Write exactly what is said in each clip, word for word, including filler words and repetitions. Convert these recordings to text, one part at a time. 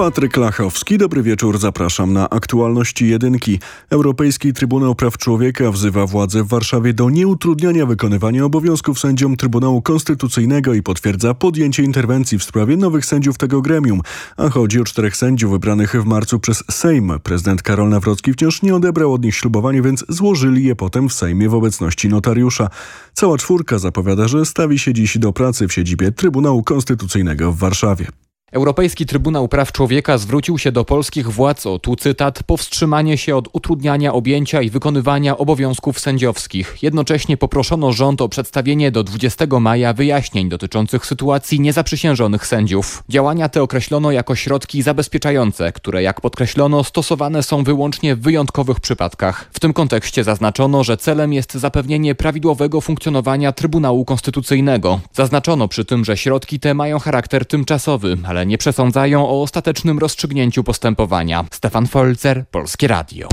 Patryk Lachowski, dobry wieczór, zapraszam na aktualności jedynki. Europejski Trybunał Praw Człowieka wzywa władze w Warszawie do nieutrudniania wykonywania obowiązków sędziom Trybunału Konstytucyjnego i potwierdza podjęcie interwencji w sprawie nowych sędziów tego gremium. A chodzi o czterech sędziów wybranych w marcu przez Sejm. Prezydent Karol Nawrocki wciąż nie odebrał od nich ślubowanie, więc złożyli je potem w Sejmie w obecności notariusza. Cała czwórka zapowiada, że stawi się dziś do pracy w siedzibie Trybunału Konstytucyjnego w Warszawie. Europejski Trybunał Praw Człowieka zwrócił się do polskich władz o, tu cytat, powstrzymanie się od utrudniania objęcia i wykonywania obowiązków sędziowskich. Jednocześnie poproszono rząd o przedstawienie do dwudziestego maja wyjaśnień dotyczących sytuacji niezaprzysiężonych sędziów. Działania te określono jako środki zabezpieczające, które, jak podkreślono, stosowane są wyłącznie w wyjątkowych przypadkach. W tym kontekście zaznaczono, że celem jest zapewnienie prawidłowego funkcjonowania Trybunału Konstytucyjnego. Zaznaczono przy tym, że środki te mają charakter tymczasowy, ale nie przesądzają o ostatecznym rozstrzygnięciu postępowania. Stefan Folzer, Polskie Radio.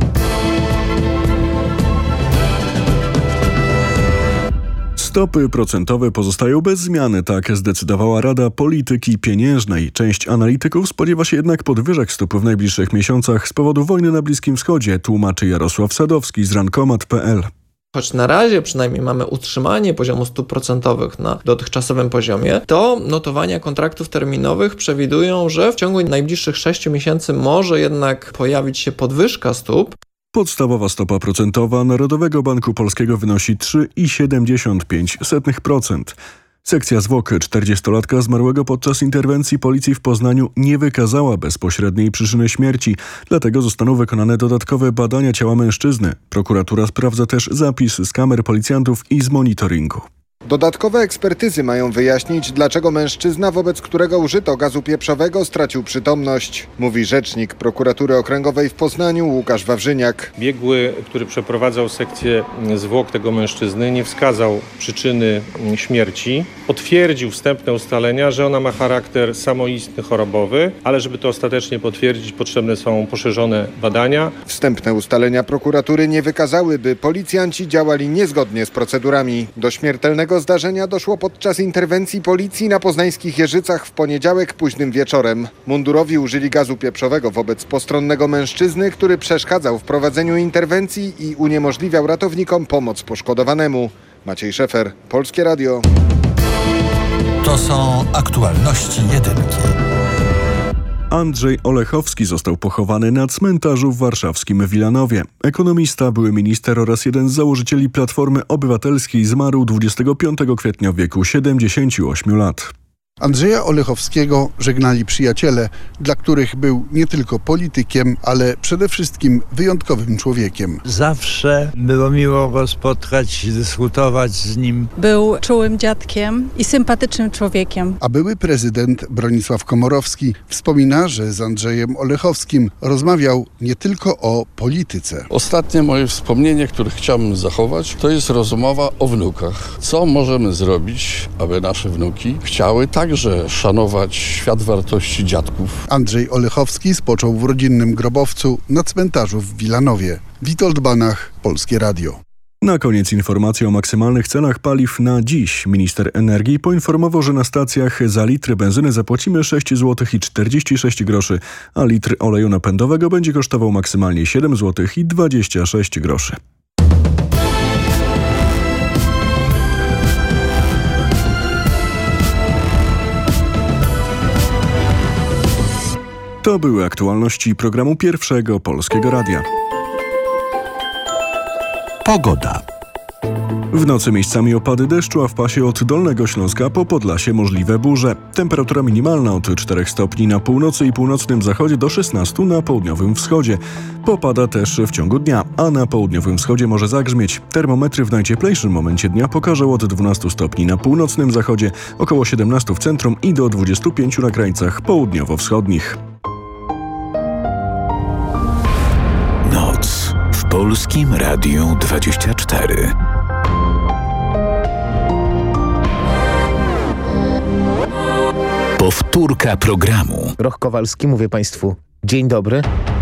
Stopy procentowe pozostają bez zmiany, tak zdecydowała Rada Polityki Pieniężnej. Część analityków spodziewa się jednak podwyżek stóp w najbliższych miesiącach z powodu wojny na Bliskim Wschodzie, tłumaczy Jarosław Sadowski z rankomat kropka pe el. Choć na razie przynajmniej mamy utrzymanie poziomu stóp procentowych na dotychczasowym poziomie, to notowania kontraktów terminowych przewidują, że w ciągu najbliższych sześciu miesięcy może jednak pojawić się podwyżka stóp. Podstawowa stopa procentowa Narodowego Banku Polskiego wynosi trzy przecinek siedemdziesiąt pięć procent. Sekcja zwłok czterdziestolatka zmarłego podczas interwencji policji w Poznaniu nie wykazała bezpośredniej przyczyny śmierci, dlatego zostaną wykonane dodatkowe badania ciała mężczyzny. Prokuratura sprawdza też zapis z kamer policjantów i z monitoringu. Dodatkowe ekspertyzy mają wyjaśnić, dlaczego mężczyzna, wobec którego użyto gazu pieprzowego, stracił przytomność, mówi rzecznik Prokuratury Okręgowej w Poznaniu Łukasz Wawrzyniak. Biegły, który przeprowadzał sekcję zwłok tego mężczyzny, nie wskazał przyczyny śmierci. Potwierdził wstępne ustalenia, że ona ma charakter samoistny, chorobowy, ale żeby to ostatecznie potwierdzić, potrzebne są poszerzone badania. Wstępne ustalenia prokuratury nie wykazały, by policjanci działali niezgodnie z procedurami. Do śmiertelnego zdarzenia doszło podczas interwencji policji na poznańskich Jeżycach w poniedziałek późnym wieczorem. Mundurowi użyli gazu pieprzowego wobec postronnego mężczyzny, który przeszkadzał w prowadzeniu interwencji i uniemożliwiał ratownikom pomoc poszkodowanemu. Maciej Szefer, Polskie Radio. To są aktualności jedynki. Andrzej Olechowski został pochowany na cmentarzu w warszawskim Wilanowie. Ekonomista, były minister oraz jeden z założycieli Platformy Obywatelskiej zmarł dwudziestego piątego kwietnia w wieku siedemdziesięciu ośmiu lat. Andrzeja Olechowskiego żegnali przyjaciele, dla których był nie tylko politykiem, ale przede wszystkim wyjątkowym człowiekiem. Zawsze było miło go spotkać, dyskutować z nim. Był czułym dziadkiem i sympatycznym człowiekiem. A były prezydent Bronisław Komorowski wspomina, że z Andrzejem Olechowskim rozmawiał nie tylko o polityce. Ostatnie moje wspomnienie, które chciałbym zachować, to jest rozmowa o wnukach. Co możemy zrobić, aby nasze wnuki chciały tak także szanować świat wartości dziadków. Andrzej Olechowski spoczął w rodzinnym grobowcu na cmentarzu w Wilanowie. Witold Banach, Polskie Radio. Na koniec informacja o maksymalnych cenach paliw na dziś. Minister energii poinformował, że na stacjach za litr benzyny zapłacimy sześć złotych i czterdzieści sześć groszy, a litr oleju napędowego będzie kosztował maksymalnie siedem złotych i dwadzieścia sześć groszy. To były aktualności programu Pierwszego Polskiego Radia. Pogoda. W nocy miejscami opady deszczu, a w pasie od Dolnego Śląska po Podlasie możliwe burze. Temperatura minimalna od czterech stopni na północy i północnym zachodzie do szesnastu na południowym wschodzie. Popada też w ciągu dnia, a na południowym wschodzie może zagrzmieć. Termometry w najcieplejszym momencie dnia pokażą od dwunastu stopni na północnym zachodzie, około siedemnastu w centrum i do dwudziestu pięciu na krańcach południowo-wschodnich. Noc w Polskim Radiu dwadzieścia cztery. Powtórka programu. Roch Kowalski, mówię Państwu dzień dobry.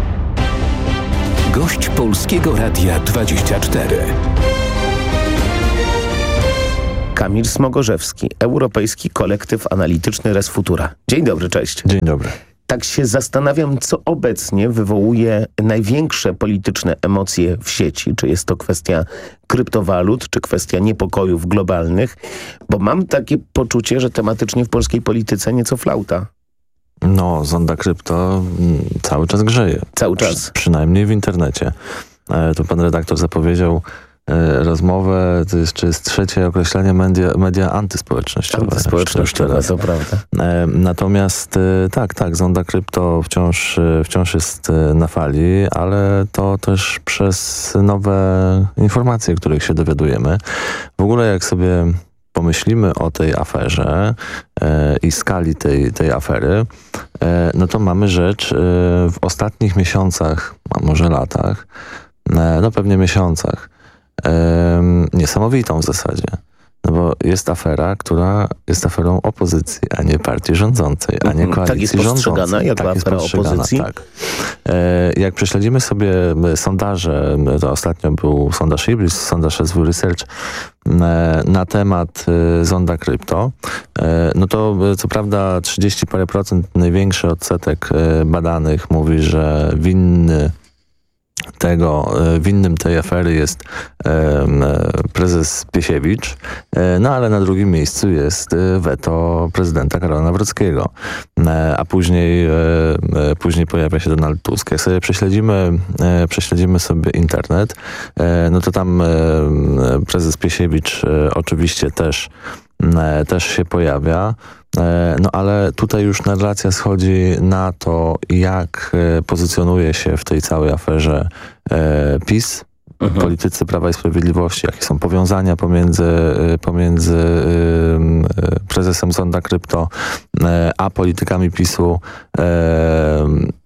Gość Polskiego Radia dwadzieścia cztery. Kamil Smogorzewski, Europejski Kolektyw Analityczny Res Futura. Dzień dobry, cześć. Dzień dobry. tak się zastanawiam, co obecnie wywołuje największe polityczne emocje w sieci. Czy jest to kwestia kryptowalut, czy kwestia niepokojów globalnych? Bo mam takie poczucie, że tematycznie w polskiej polityce nieco flauta. No, zonda krypto cały czas grzeje. Cały czas. Przy, przynajmniej w internecie. E, tu pan redaktor zapowiedział e, rozmowę, to jeszcze jest trzecie określenie media, media antyspołecznościowe. Antyspołecznościowe, to prawda. E, natomiast e, tak, tak, zonda krypto wciąż, e, wciąż jest e, na fali, ale to też przez nowe informacje, których się dowiadujemy. W ogóle jak sobie pomyślimy o tej aferze e, i skali tej, tej afery, e, no to mamy rzecz e, w ostatnich miesiącach, a może latach, e, no pewnie miesiącach, e, niesamowitą w zasadzie. No bo jest afera, która jest aferą opozycji, a nie partii rządzącej, a nie koalicji tak jest postrzegana rządzącej. jako tak afera jest opozycji? Tak. E, jak prześledzimy sobie sondaże, to ostatnio był sondaż Ibris, sondaż S W Research, e, na temat e, zonda krypto, e, no to e, co prawda trzydzieści parę procent, największy odsetek e, badanych mówi, że winny tego, winnym tej afery jest e, prezes Piesiewicz, e, no ale na drugim miejscu jest e, weto prezydenta Karola Nawrockiego, e, a później, e, później pojawia się Donald Tusk. Jak sobie prześledzimy, e, prześledzimy sobie internet, e, no to tam e, prezes Piesiewicz e, oczywiście też, e, też się pojawia. No ale tutaj już narracja schodzi na to, jak pozycjonuje się w tej całej aferze e, PiS, mhm. politycy Prawa i Sprawiedliwości, jakie są powiązania pomiędzy, pomiędzy e, prezesem zonda krypto e, a politykami PiSu. E,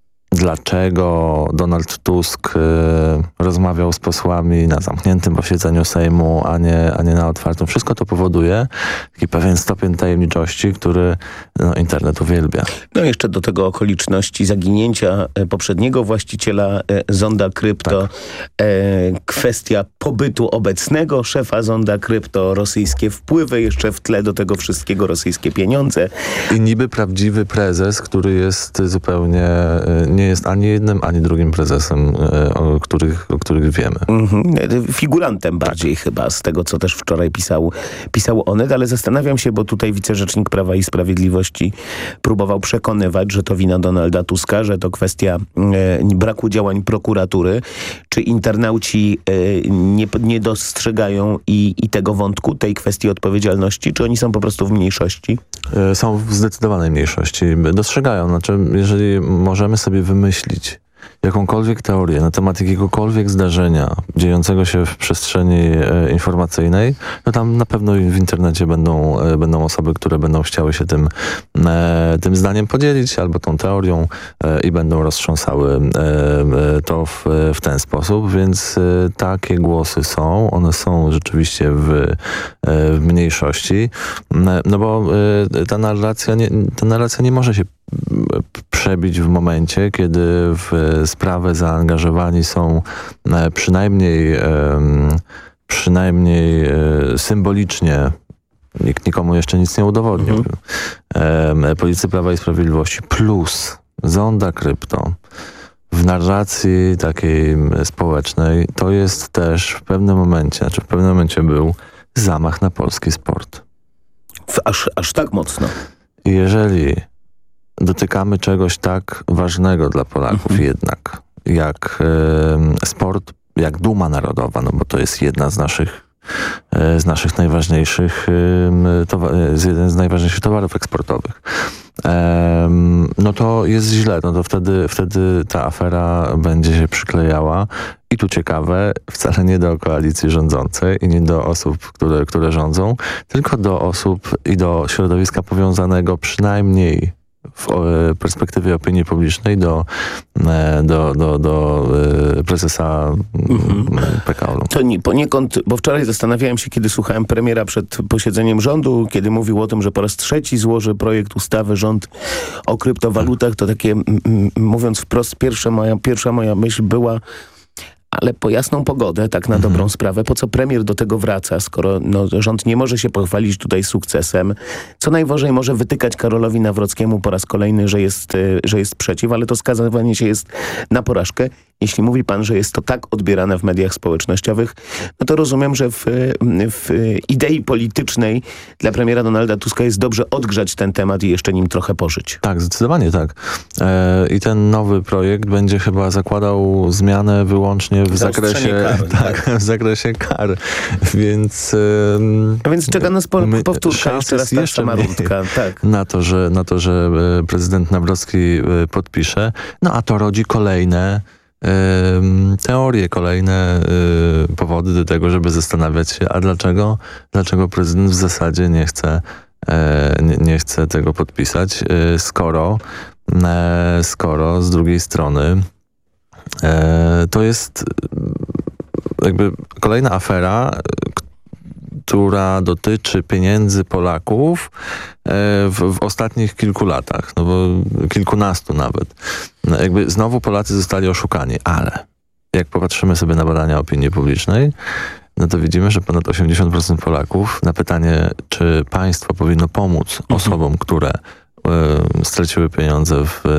Dlaczego Donald Tusk y, rozmawiał z posłami na zamkniętym posiedzeniu Sejmu, a nie, a nie na otwartym. Wszystko to powoduje taki pewien stopień tajemniczości, który no, internet uwielbia. No jeszcze do tego okoliczności zaginięcia poprzedniego właściciela zonda krypto, tak. e, kwestia pobytu obecnego szefa zonda krypto, rosyjskie wpływy, jeszcze w tle do tego wszystkiego rosyjskie pieniądze. I niby prawdziwy prezes, który jest zupełnie... nie jest ani jednym, ani drugim prezesem, o których, o których wiemy. Mm-hmm. Figurantem bardziej tak. chyba, z tego, co też wczoraj pisał, pisał Onet, ale zastanawiam się, bo tutaj wicerzecznik Prawa i Sprawiedliwości próbował przekonywać, że to wina Donalda Tuska, że to kwestia e, braku działań prokuratury. Czy internauci e, nie, nie dostrzegają i, i tego wątku, tej kwestii odpowiedzialności, czy oni są po prostu w mniejszości? E, są w zdecydowanej mniejszości. Dostrzegają. Znaczy, jeżeli możemy sobie wymyślić jakąkolwiek teorię na temat jakiegokolwiek zdarzenia dziejącego się w przestrzeni e, informacyjnej, no tam na pewno w internecie będą, e, będą osoby, które będą chciały się tym, e, tym zdaniem podzielić albo tą teorią e, i będą roztrząsały e, e, to w, w ten sposób, więc e, takie głosy są, one są rzeczywiście w, e, w mniejszości, e, no bo e, ta narracja nie, ta narracja nie może się przebić w momencie, kiedy w sprawę zaangażowani są przynajmniej, przynajmniej symbolicznie, nikt nikomu jeszcze nic nie udowodnił, mhm. politycy Prawa i Sprawiedliwości plus zonda krypto w narracji takiej społecznej, to jest też w pewnym momencie, znaczy w pewnym momencie był zamach na polski sport. Aż, aż tak mocno. Jeżeli dotykamy czegoś tak ważnego dla Polaków mhm. jednak, jak e, sport, jak duma narodowa, no bo to jest jedna z naszych, e, z naszych najważniejszych, e, towa- z jeden z najważniejszych towarów eksportowych. E, no to jest źle, no to wtedy, wtedy ta afera będzie się przyklejała. I tu ciekawe, wcale nie do koalicji rządzącej i nie do osób, które, które rządzą, tylko do osób i do środowiska powiązanego przynajmniej w perspektywie opinii publicznej do, do, do, do prezesa mhm. P K O-u. To nie, poniekąd, bo wczoraj zastanawiałem się, kiedy słuchałem premiera przed posiedzeniem rządu, kiedy mówił o tym, że po raz trzeci złoży projekt ustawy rząd o kryptowalutach, to takie, m, mówiąc wprost, pierwsza moja, pierwsza moja myśl była: ale po jasną pogodę, tak na mhm. dobrą sprawę, po co premier do tego wraca, skoro no, rząd nie może się pochwalić tutaj sukcesem. Co najwyżej może wytykać Karolowi Nawrockiemu po raz kolejny, że jest, że jest przeciw, ale to skazywanie się jest na porażkę. Jeśli mówi pan, że jest to tak odbierane w mediach społecznościowych, no to rozumiem, że w, w idei politycznej dla premiera Donalda Tuska jest dobrze odgrzać ten temat i jeszcze nim trochę pożyć. Tak, zdecydowanie tak. E, I ten nowy projekt będzie chyba zakładał zmianę wyłącznie w zakresie kar, tak, tak. w zakresie kar. Więc e, A więc czeka nas po, powtórka, jeszcze raz ta sama rundka. Tak. Na to, że, na to, że prezydent Nawrocki podpisze. No a to rodzi kolejne teorie, kolejne y, powody do tego, żeby zastanawiać się, a dlaczego, dlaczego prezydent w zasadzie nie chce, e, nie, nie chce tego podpisać, e, skoro, e, skoro z drugiej strony e, to jest jakby kolejna afera, która dotyczy pieniędzy Polaków w, w ostatnich kilku latach, no bo kilkunastu nawet. No jakby znowu Polacy zostali oszukani, ale jak popatrzymy sobie na badania opinii publicznej, no to widzimy, że ponad osiemdziesiąt procent Polaków na pytanie, czy państwo powinno pomóc mhm. osobom, które y, straciły pieniądze w, y,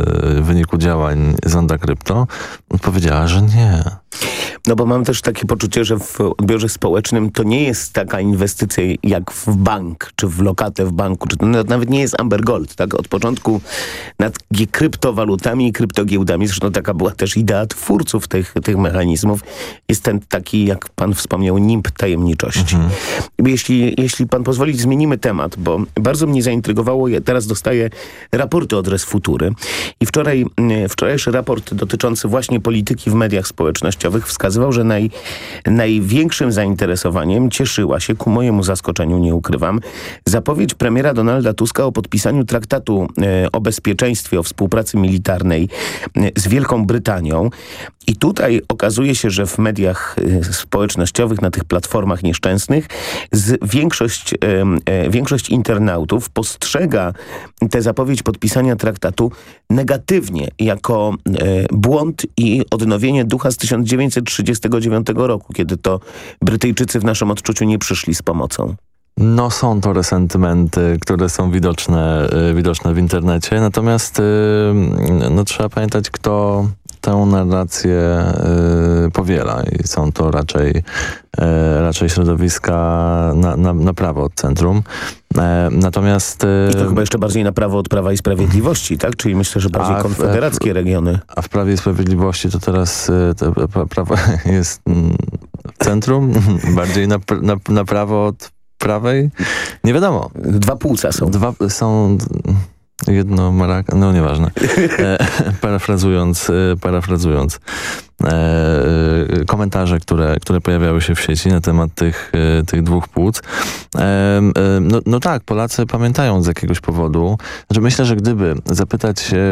w wyniku działań zonda krypto, odpowiedziała, że nie. No bo mam też takie poczucie, że w odbiorze społecznym to nie jest taka inwestycja jak w bank, czy w lokatę w banku, czy to nawet nie jest Amber Gold, tak? Od początku nad kryptowalutami i kryptogiełdami, zresztą taka była też idea twórców tych, tych mechanizmów, jest ten taki, jak pan wspomniał, nimb tajemniczości. Mhm. Jeśli, jeśli pan pozwoli, zmienimy temat, bo bardzo mnie zaintrygowało, ja teraz dostaję raporty od Resfutury i wczoraj, wczorajszy raport dotyczący właśnie polityki w mediach społecznościowych wskazał, że naj, największym zainteresowaniem cieszyła się, ku mojemu zaskoczeniu nie ukrywam, zapowiedź premiera Donalda Tuska o podpisaniu traktatu e, o bezpieczeństwie, o współpracy militarnej e, z Wielką Brytanią. I tutaj okazuje się, że w mediach e, społecznościowych, na tych platformach nieszczęsnych, z większość, e, e, większość internautów postrzega tę zapowiedź podpisania traktatu negatywnie, jako e, błąd i odnowienie ducha z tysiąc dziewięćset trzydziestego dziewiątego roku, kiedy to Brytyjczycy w naszym odczuciu nie przyszli z pomocą. No są to resentymenty, które są widoczne, widoczne w internecie, natomiast no, trzeba pamiętać, kto tę narrację y, powiela i są to raczej, y, raczej środowiska na, na, na prawo od centrum. E, natomiast... Y, I to chyba jeszcze bardziej na prawo od Prawa i Sprawiedliwości, tak? Czyli myślę, że bardziej w, konfederackie w, regiony. A w Prawie i Sprawiedliwości to teraz y, to prawo jest w centrum, bardziej na, na, na prawo od prawej? Nie wiadomo. Dwa płuca są. Dwa są... Jedno maraka, no nieważne. E, parafrazując, e, parafrazując e, komentarze, które, które pojawiały się w sieci na temat tych, e, tych dwóch płuc. E, e, no, no tak, Polacy pamiętają z jakiegoś powodu. Znaczy myślę, że gdyby zapytać e,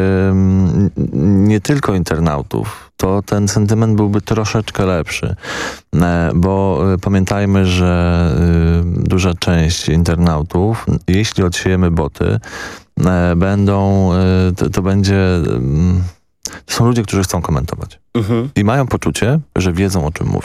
nie tylko internautów, to ten sentyment byłby troszeczkę lepszy. E, bo e, pamiętajmy, że e, duża część internautów, jeśli odsiejemy boty, będą, to, to będzie, to są ludzie, którzy chcą komentować. Mhm. I mają poczucie, że wiedzą, o czym mówią.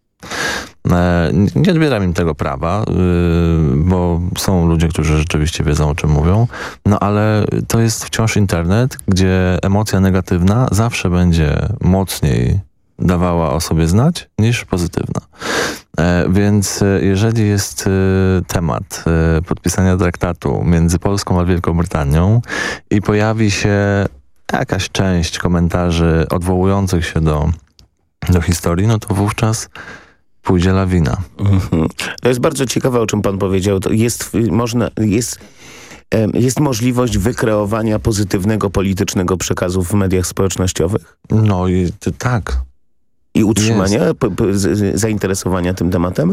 Nie odbieram im tego prawa, bo są ludzie, którzy rzeczywiście wiedzą, o czym mówią, no ale to jest wciąż internet, gdzie emocja negatywna zawsze będzie mocniej dawała o sobie znać niż pozytywna. E, więc jeżeli jest e, temat e, podpisania traktatu między Polską a Wielką Brytanią i pojawi się jakaś część komentarzy odwołujących się do, do historii, no to wówczas pójdzie lawina. Mhm. To jest bardzo ciekawe, o czym pan powiedział. To jest, można, jest, jest możliwość wykreowania pozytywnego politycznego przekazu w mediach społecznościowych? No i tak. I utrzymania p- p- z- zainteresowania tym tematem?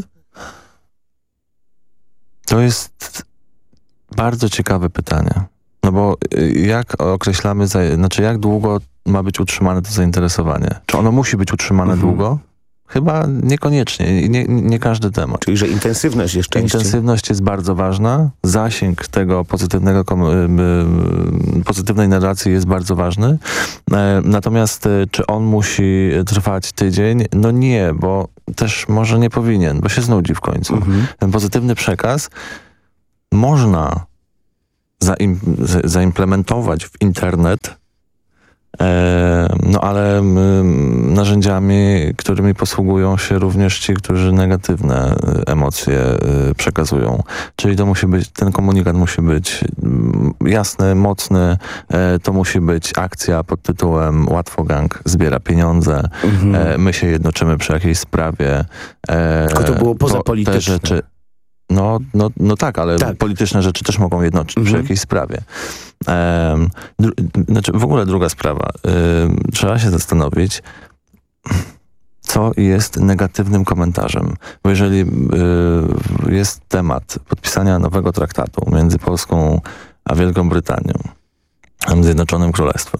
To jest bardzo ciekawe pytanie. No bo jak określamy, za, znaczy jak długo ma być utrzymane to zainteresowanie? Czy ono musi być utrzymane mhm. długo? Chyba niekoniecznie, nie, nie każdy temat. Czyli, że intensywność jest częściej. Intensywność jest bardzo ważna, zasięg tego pozytywnego, pozytywnej narracji jest bardzo ważny. Natomiast czy on musi trwać tydzień? No nie, bo też może nie powinien, bo się znudzi w końcu. Mhm. Ten pozytywny przekaz można zaim, zaimplementować w internet, e, no ale m, narzędziami, którymi posługują się również ci, którzy negatywne emocje e, przekazują. Czyli to musi być, ten komunikat musi być jasny, mocny, e, to musi być akcja pod tytułem Łatwogang zbiera pieniądze, mhm. e, my się jednoczymy przy jakiejś sprawie. E, Tylko to było pozapolityczne. Te rzeczy, No, no, no tak, ale tak. polityczne rzeczy też mogą jednoczyć mhm. przy jakiejś sprawie. Um, znaczy w ogóle druga sprawa. Um, trzeba się zastanowić, co jest negatywnym komentarzem. Bo jeżeli y, jest temat podpisania nowego traktatu między Polską a Wielką Brytanią, Zjednoczonym Królestwem,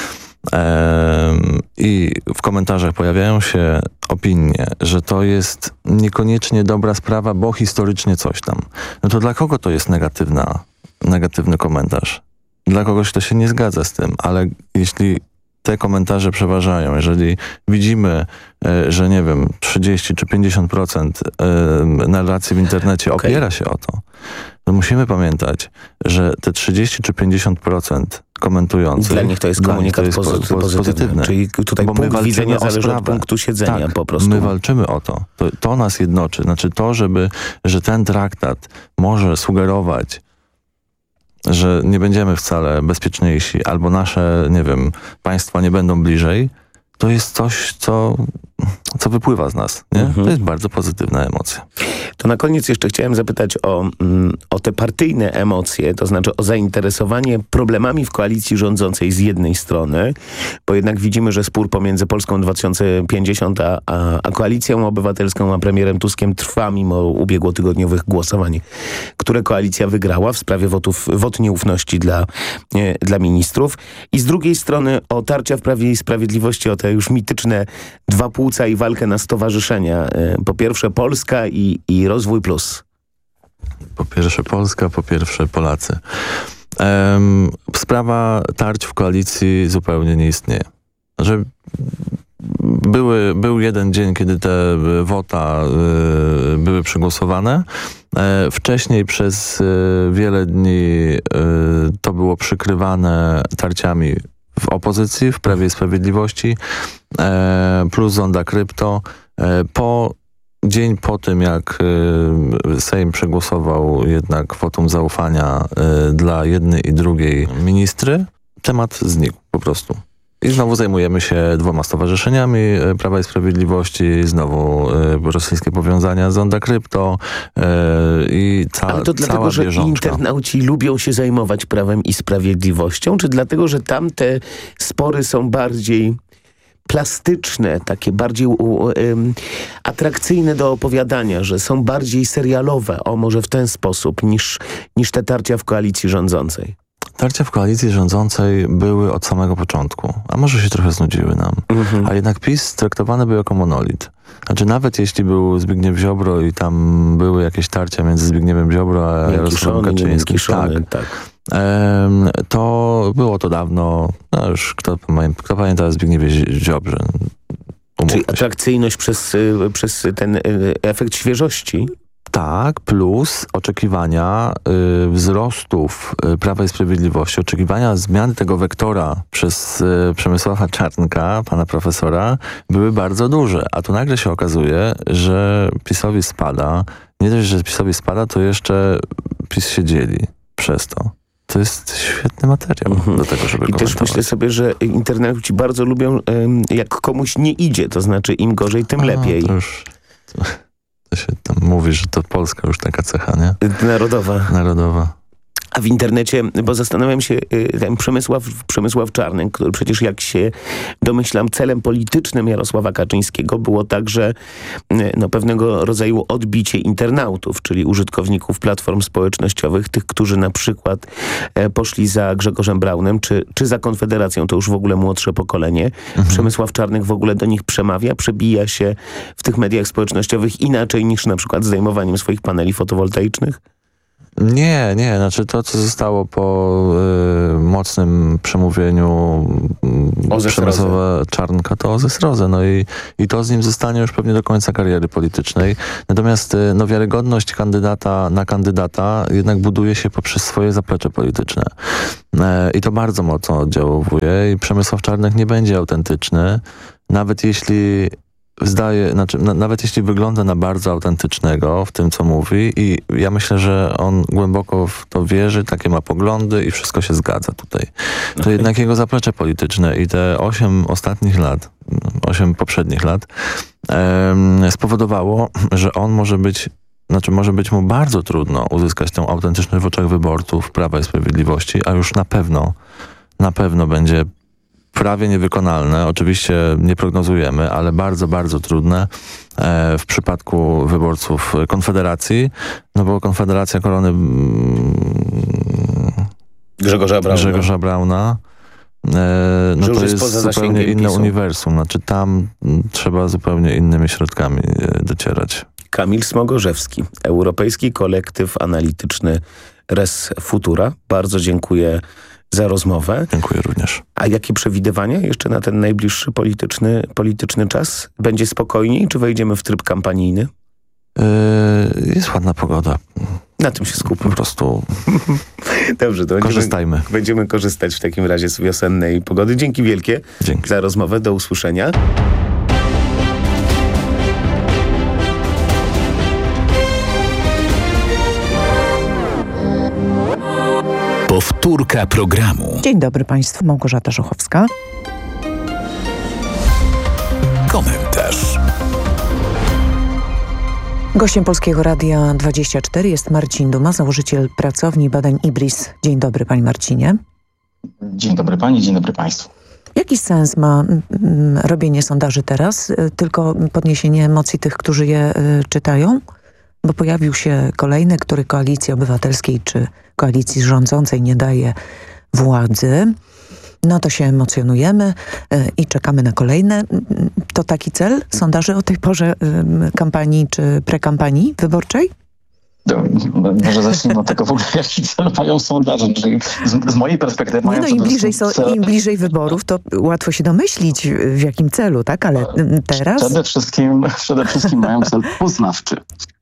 i w komentarzach pojawiają się opinie, że to jest niekoniecznie dobra sprawa, bo historycznie coś tam. No to dla kogo to jest negatywna, negatywny komentarz? Dla kogoś, kto się nie zgadza z tym, ale jeśli te komentarze przeważają, jeżeli widzimy, że nie wiem, trzydzieści czy pięćdziesiąt procent narracji w internecie okay. opiera się o to, to musimy pamiętać, że te trzydzieści czy pięćdziesiąt procent komentujących... Dla nich to jest komunikat to jest pozytywny. pozytywny. Czyli tutaj Bo punkt widzenia zależy od punktu siedzenia tak, po prostu. my walczymy o to. to. To nas jednoczy. Znaczy to, żeby, że ten traktat może sugerować, że nie będziemy wcale bezpieczniejsi, albo nasze, nie wiem, państwa nie będą bliżej, to jest coś, co, co wypływa z nas. Nie? Mhm. To jest bardzo pozytywna emocja. To na koniec jeszcze chciałem zapytać o, o te partyjne emocje, to znaczy o zainteresowanie problemami w koalicji rządzącej z jednej strony, bo jednak widzimy, że spór pomiędzy Polską dwa tysiące pięćdziesiąt a, a, a Koalicją Obywatelską, a premierem Tuskiem trwa mimo ubiegłotygodniowych głosowań, które koalicja wygrała w sprawie wotów, wot nieufności dla, nie, dla ministrów. I z drugiej strony o tarcia w Prawie i Sprawiedliwości, o te już mityczne dwa płuca i walkę na stowarzyszenia. Po pierwsze Polska i, i Rozwój Plus. Po pierwsze Polska, po pierwsze Polacy. Um, sprawa tarć w koalicji zupełnie nie istnieje. Że były, był jeden dzień, kiedy te wota y, były przegłosowane. E, wcześniej przez y, wiele dni y, to było przykrywane tarciami w opozycji, w Prawie i Sprawiedliwości, e, plus zonda krypto. E, po Dzień po tym, jak y, Sejm przegłosował jednak wotum zaufania y, dla jednej i drugiej ministry, temat znikł po prostu. I znowu zajmujemy się dwoma stowarzyszeniami y, Prawa i Sprawiedliwości, znowu y, rosyjskie powiązania, zonda krypto y, i ca Ale to dlatego, że bieżączka. internauci lubią się zajmować Prawem i Sprawiedliwością, czy dlatego, że tamte spory są bardziej plastyczne, takie bardziej u, um, atrakcyjne do opowiadania, że są bardziej serialowe, o może w ten sposób, niż, niż te tarcia w koalicji rządzącej? Tarcia w koalicji rządzącej były od samego początku, a może się trochę znudziły nam. Mhm. A jednak PiS traktowany był jako monolit. Znaczy nawet jeśli był Zbigniew Ziobro i tam były jakieś tarcia między Zbigniewem Ziobro a Jarosławem Kaczyńskim, tak, tak. Um, to było to dawno, no już kto, kto pamięta Zbigniewie Ziobrze. Czyli atrakcyjność przez, przez ten efekt świeżości? Tak, plus oczekiwania y, wzrostów y, Prawa i Sprawiedliwości, oczekiwania zmiany tego wektora przez y, Przemysława Czarnka, pana profesora, były bardzo duże. A tu nagle się okazuje, że PiS-owi spada. Nie dość, że PiS-owi spada, to jeszcze PiS się dzieli przez to. To jest świetny materiał mhm. do tego, żeby I też myślę sobie, że internauci bardzo lubią, jak komuś nie idzie, to znaczy im gorzej, tym A, lepiej. To już... To... To się tam mówi, że to Polska już taka cecha, nie? Narodowa. Narodowa. A w internecie, bo zastanawiam się, ten Przemysław, Przemysław Czarnek, który przecież, jak się domyślam, celem politycznym Jarosława Kaczyńskiego było także no, pewnego rodzaju odbicie internautów, czyli użytkowników platform społecznościowych, tych, którzy na przykład poszli za Grzegorzem Braunem, czy, czy za Konfederacją, to już w ogóle młodsze pokolenie. Mhm. Przemysław Czarnek w ogóle do nich przemawia, przebija się w tych mediach społecznościowych inaczej niż na przykład zdejmowaniem swoich paneli fotowoltaicznych? Nie, nie. Znaczy to, co zostało po y, mocnym przemówieniu Przemysława Czarnka, to o zesrodze. No i, i to z nim zostanie już pewnie do końca kariery politycznej. Natomiast y, no, wiarygodność kandydata na kandydata jednak buduje się poprzez swoje zaplecze polityczne. Y, I to bardzo mocno oddziałuje i Przemysław Czarnek nie będzie autentyczny, nawet jeśli Zdaje, znaczy, na, nawet jeśli wygląda na bardzo autentycznego w tym, co mówi, i ja myślę, że on głęboko w to wierzy, takie ma poglądy i wszystko się zgadza tutaj. To okay. Jednak jego zaplecze polityczne i te osiem ostatnich lat, osiem poprzednich lat em, spowodowało, że on może być, znaczy może być mu bardzo trudno uzyskać tę autentyczność w oczach wyborców Prawa i Sprawiedliwości, a już na pewno, na pewno będzie prawie niewykonalne, oczywiście nie prognozujemy, ale bardzo, bardzo trudne e, w przypadku wyborców Konfederacji, no bo Konfederacja Korony mm, Grzegorza Brauna, Grzegorza Brauna e, no to jest zupełnie inne PiSu. Uniwersum, znaczy tam m, trzeba zupełnie innymi środkami e, docierać. Kamil Smogorzewski, Europejski Kolektyw Analityczny Res Futura. Bardzo dziękuję za rozmowę. Dziękuję również. A jakie przewidywania jeszcze na ten najbliższy polityczny, polityczny czas? Będzie spokojniej, czy wejdziemy w tryb kampanijny? Yy, jest ładna pogoda. Na tym się skupmy. Po prostu Dobrze, to korzystajmy. Będziemy, będziemy korzystać w takim razie z wiosennej pogody. Dzięki wielkie Dzięki. za rozmowę. Do usłyszenia. Powtórka programu. Dzień dobry Państwu, Małgorzata Żuchowska. Komentarz. Gościem Polskiego Radia dwadzieścia cztery jest Marcin Duma, założyciel pracowni badań IBRIS. Dzień dobry Panie Marcinie. Dzień dobry Pani, dzień dobry Państwu. Jaki sens ma mm, robienie sondaży teraz? Tylko podniesienie emocji tych, którzy je y, czytają? Bo pojawił się kolejny, który Koalicji Obywatelskiej czy koalicji rządzącej nie daje władzy. No to się emocjonujemy y, i czekamy na kolejne. To taki cel sondaży o tej porze y, kampanii czy prekampanii wyborczej? Do, może zacznijmy od tego w ogóle, jaki cel mają sondaże. Czyli z, z mojej perspektywy mają no im bliżej, so, im bliżej wyborów, to łatwo się domyślić, w jakim celu, tak? Ale teraz... Przede wszystkim, przede wszystkim mają cel poznawczy.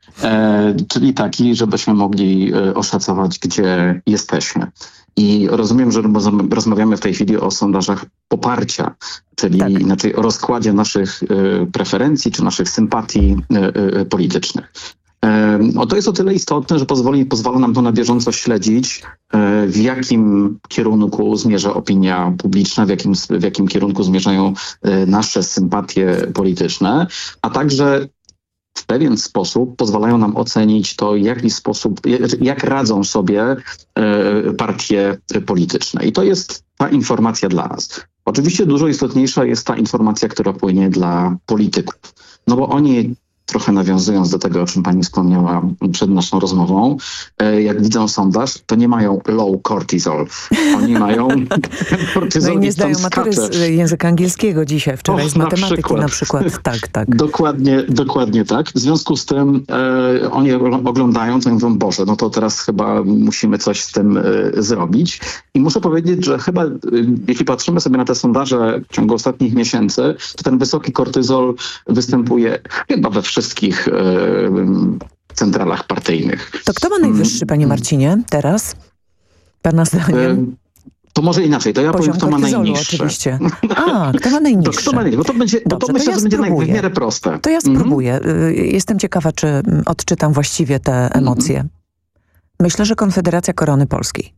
E, czyli taki, żebyśmy mogli e, oszacować, gdzie jesteśmy. I rozumiem, że rozmawiamy w tej chwili o sondażach poparcia, czyli tak. inaczej o rozkładzie naszych e, preferencji czy naszych sympatii e, e, politycznych. E, o to jest o tyle istotne, że pozwoli, pozwala nam to na bieżąco śledzić, e, w jakim kierunku zmierza opinia publiczna, w jakim, w jakim kierunku zmierzają e, nasze sympatie polityczne, a także w pewien sposób pozwalają nam ocenić to, w jaki sposób, jak radzą sobie e, partie polityczne. I to jest ta informacja dla nas. Oczywiście dużo istotniejsza jest ta informacja, która płynie dla polityków. No bo oni, trochę nawiązując do tego, o czym pani wspomniała przed naszą rozmową, e, jak widzą sondaż, to nie mają low cortisol. Oni mają cortisol. No i nie zdają matury z języka angielskiego dzisiaj, wczoraj o, z matematyki na przykład. na przykład. Tak, tak. Dokładnie, dokładnie tak. W związku z tym e, oni oglądają to i mówią, Boże, no to teraz chyba musimy coś z tym e, zrobić. I muszę powiedzieć, że chyba, e, jeśli patrzymy sobie na te sondaże w ciągu ostatnich miesięcy, to ten wysoki kortyzol występuje chyba we wszystkich e, centralach partyjnych. To kto ma najwyższy, panie Marcinie, teraz? Pana zdaniem? To może inaczej, to ja Poziom powiem, kto ma najniższy. Oczywiście. A, kto ma najniższy? To kto ma najniższy, bo to będzie, Dobrze, bo to myślę, to ja że będzie w miarę proste. To ja spróbuję. Mm-hmm. Jestem ciekawa, czy odczytam właściwie te emocje. Mm-hmm. Myślę, że Konfederacja Korony Polskiej.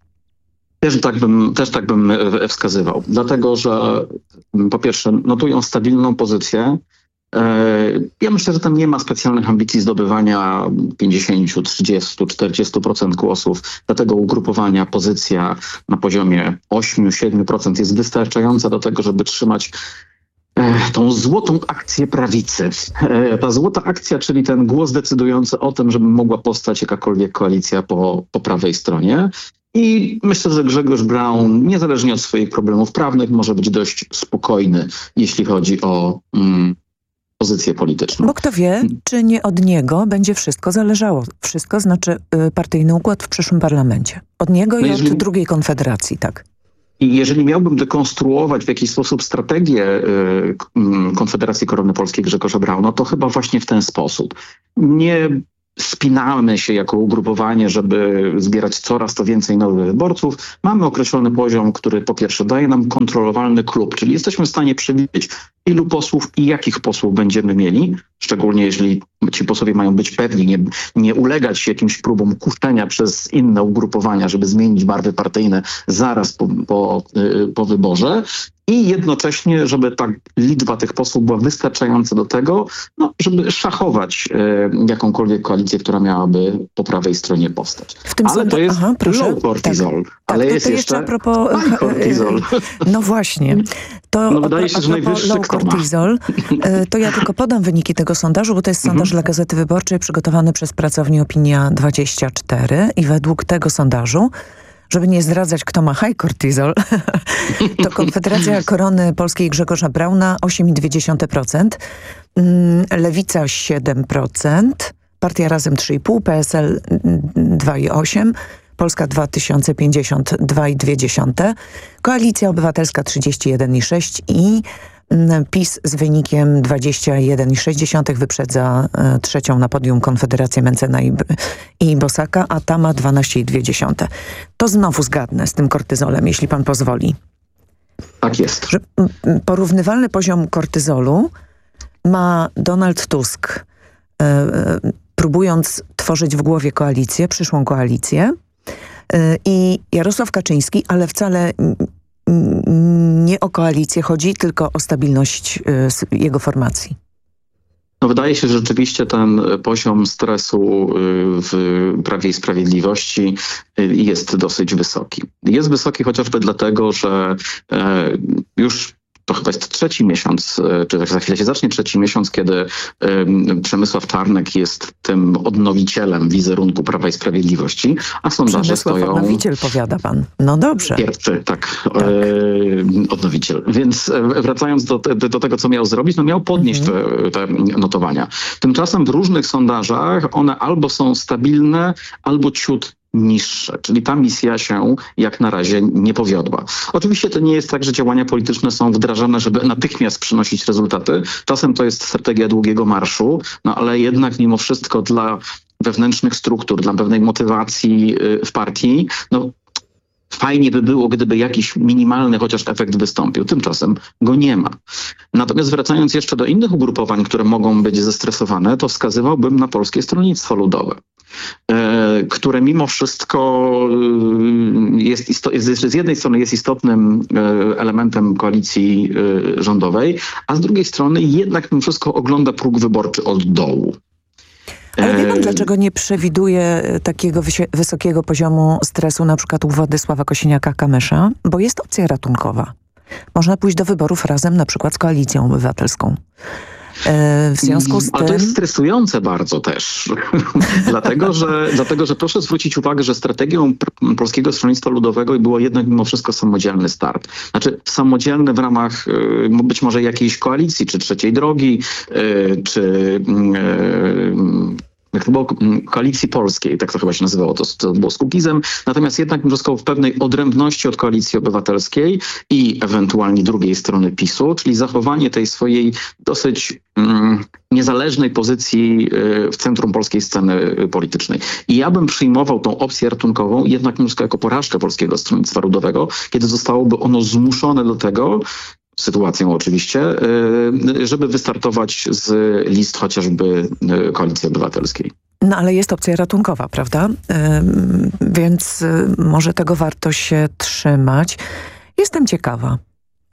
Też tak bym, też tak bym wskazywał. Dlatego, że po pierwsze notują stabilną pozycję Ja myślę, że tam nie ma specjalnych ambicji zdobywania pięćdziesiąt, trzydzieści, czterdzieści procent głosów. Dla tego ugrupowania pozycja na poziomie osiem do siedmiu procent jest wystarczająca do tego, żeby trzymać tą złotą akcję prawicy. Ta złota akcja, czyli ten głos decydujący o tym, żeby mogła powstać jakakolwiek koalicja po, po prawej stronie. I myślę, że Grzegorz Braun, niezależnie od swoich problemów prawnych, może być dość spokojny, jeśli chodzi o mm, pozycję polityczną. Bo kto wie, czy nie od niego będzie wszystko zależało. Wszystko znaczy y, partyjny układ w przyszłym parlamencie. Od niego no i jeżeli... od drugiej konfederacji, tak. I jeżeli miałbym dekonstruować w jakiś sposób strategię y, Konfederacji Korony Polskiej Grzegorza Brauna, to chyba właśnie w ten sposób. Nie spinamy się jako ugrupowanie, żeby zbierać coraz to więcej nowych wyborców. Mamy określony poziom, który po pierwsze daje nam kontrolowalny klub, czyli jesteśmy w stanie przewidzieć, ilu posłów i jakich posłów będziemy mieli, szczególnie jeżeli ci posłowie mają być pewni, nie, nie ulegać jakimś próbom kuszenia przez inne ugrupowania, żeby zmienić barwy partyjne zaraz po, po, po wyborze. I jednocześnie, żeby ta liczba tych posłów była wystarczająca do tego, no, żeby szachować e, jakąkolwiek koalicję, która miałaby po prawej stronie powstać. W tym ale sądzie... to jest Aha, low cortisol. Tak, ale tak, jest to jeszcze a propos high cortisol. No właśnie. To no wydaje się, a, że najwyższy low cortisol, to ja tylko podam wyniki tego sondażu, bo to jest sondaż mhm. dla Gazety Wyborczej przygotowany przez pracownię Opinia dwadzieścia cztery i według tego sondażu, żeby nie zdradzać, kto ma high cortisol, to Konfederacja Korony Polskiej Grzegorza Brauna osiem przecinek dwa procent, Lewica siedem procent, Partia Razem trzy przecinek pięć procent, P S L dwa przecinek osiem procent, Polska dwa tysiące pięćdziesiąt dwa przecinek dwa procent, Koalicja Obywatelska trzydzieści jeden przecinek sześć procent i PiS z wynikiem dwadzieścia jeden przecinek sześć procent wyprzedza e, trzecią na podium Konfederację Mencena i, i Bosaka, a ta ma dwanaście przecinek dwa procent. To znowu zgadnę z tym kortyzolem, jeśli pan pozwoli. Tak jest. Że porównywalny poziom kortyzolu ma Donald Tusk, e, e, próbując tworzyć w głowie koalicję, przyszłą koalicję, e, i Jarosław Kaczyński, ale wcale nie o koalicję chodzi, tylko o stabilność y, jego formacji. No wydaje się, że rzeczywiście ten poziom stresu w Prawie i Sprawiedliwości jest dosyć wysoki. Jest wysoki chociażby dlatego, że już to chyba jest trzeci miesiąc, czy za chwilę się zacznie trzeci miesiąc, kiedy um, Przemysław Czarnek jest tym odnowicielem wizerunku Prawa i Sprawiedliwości, a sondaże Przemysław stoją... odnowiciel, powiada pan. No dobrze. Pierwszy, tak, tak. E, odnowiciel. Więc wracając do, do, do tego, co miał zrobić, no miał podnieść mhm. te, te notowania. Tymczasem w różnych sondażach one albo są stabilne, albo ciut niższe, czyli ta misja się jak na razie nie powiodła. Oczywiście to nie jest tak, że działania polityczne są wdrażane, żeby natychmiast przynosić rezultaty. Czasem to jest strategia długiego marszu, no ale jednak mimo wszystko dla wewnętrznych struktur, dla pewnej motywacji w partii, no fajnie by było, gdyby jakiś minimalny chociaż efekt wystąpił. Tymczasem go nie ma. Natomiast wracając jeszcze do innych ugrupowań, które mogą być zestresowane, to wskazywałbym na Polskie Stronnictwo Ludowe, które mimo wszystko jest, isto- jest z jednej strony jest istotnym elementem koalicji rządowej, a z drugiej strony jednak mimo wszystko ogląda próg wyborczy od dołu. Ale wie pan, dlaczego nie przewiduje takiego wysi- wysokiego poziomu stresu na przykład u Władysława Kosiniaka-Kamysza? Bo jest opcja ratunkowa. Można pójść do wyborów razem na przykład z Koalicją Obywatelską. W związku z tym... Ale to jest stresujące bardzo też. dlatego, że, dlatego, że proszę zwrócić uwagę, że strategią Polskiego Stronnictwa Ludowego było jednak mimo wszystko samodzielny start. Znaczy samodzielny w ramach być może jakiejś koalicji, czy Trzeciej Drogi, czy... jak to było, Koalicji Polskiej, tak to chyba się nazywało, to, to było z Kukizem, natomiast jednak mimo wszystko w pewnej odrębności od Koalicji Obywatelskiej i ewentualnie drugiej strony PiSu, czyli zachowanie tej swojej dosyć mm, niezależnej pozycji y, w centrum polskiej sceny politycznej. I ja bym przyjmował tą opcję ratunkową jednak mimo wszystko jako porażkę Polskiego Stronnictwa Ludowego, kiedy zostałoby ono zmuszone do tego, sytuacją oczywiście, żeby wystartować z list chociażby Koalicji Obywatelskiej. No ale jest opcja ratunkowa, prawda? Ym, więc y, może tego warto się trzymać. Jestem ciekawa.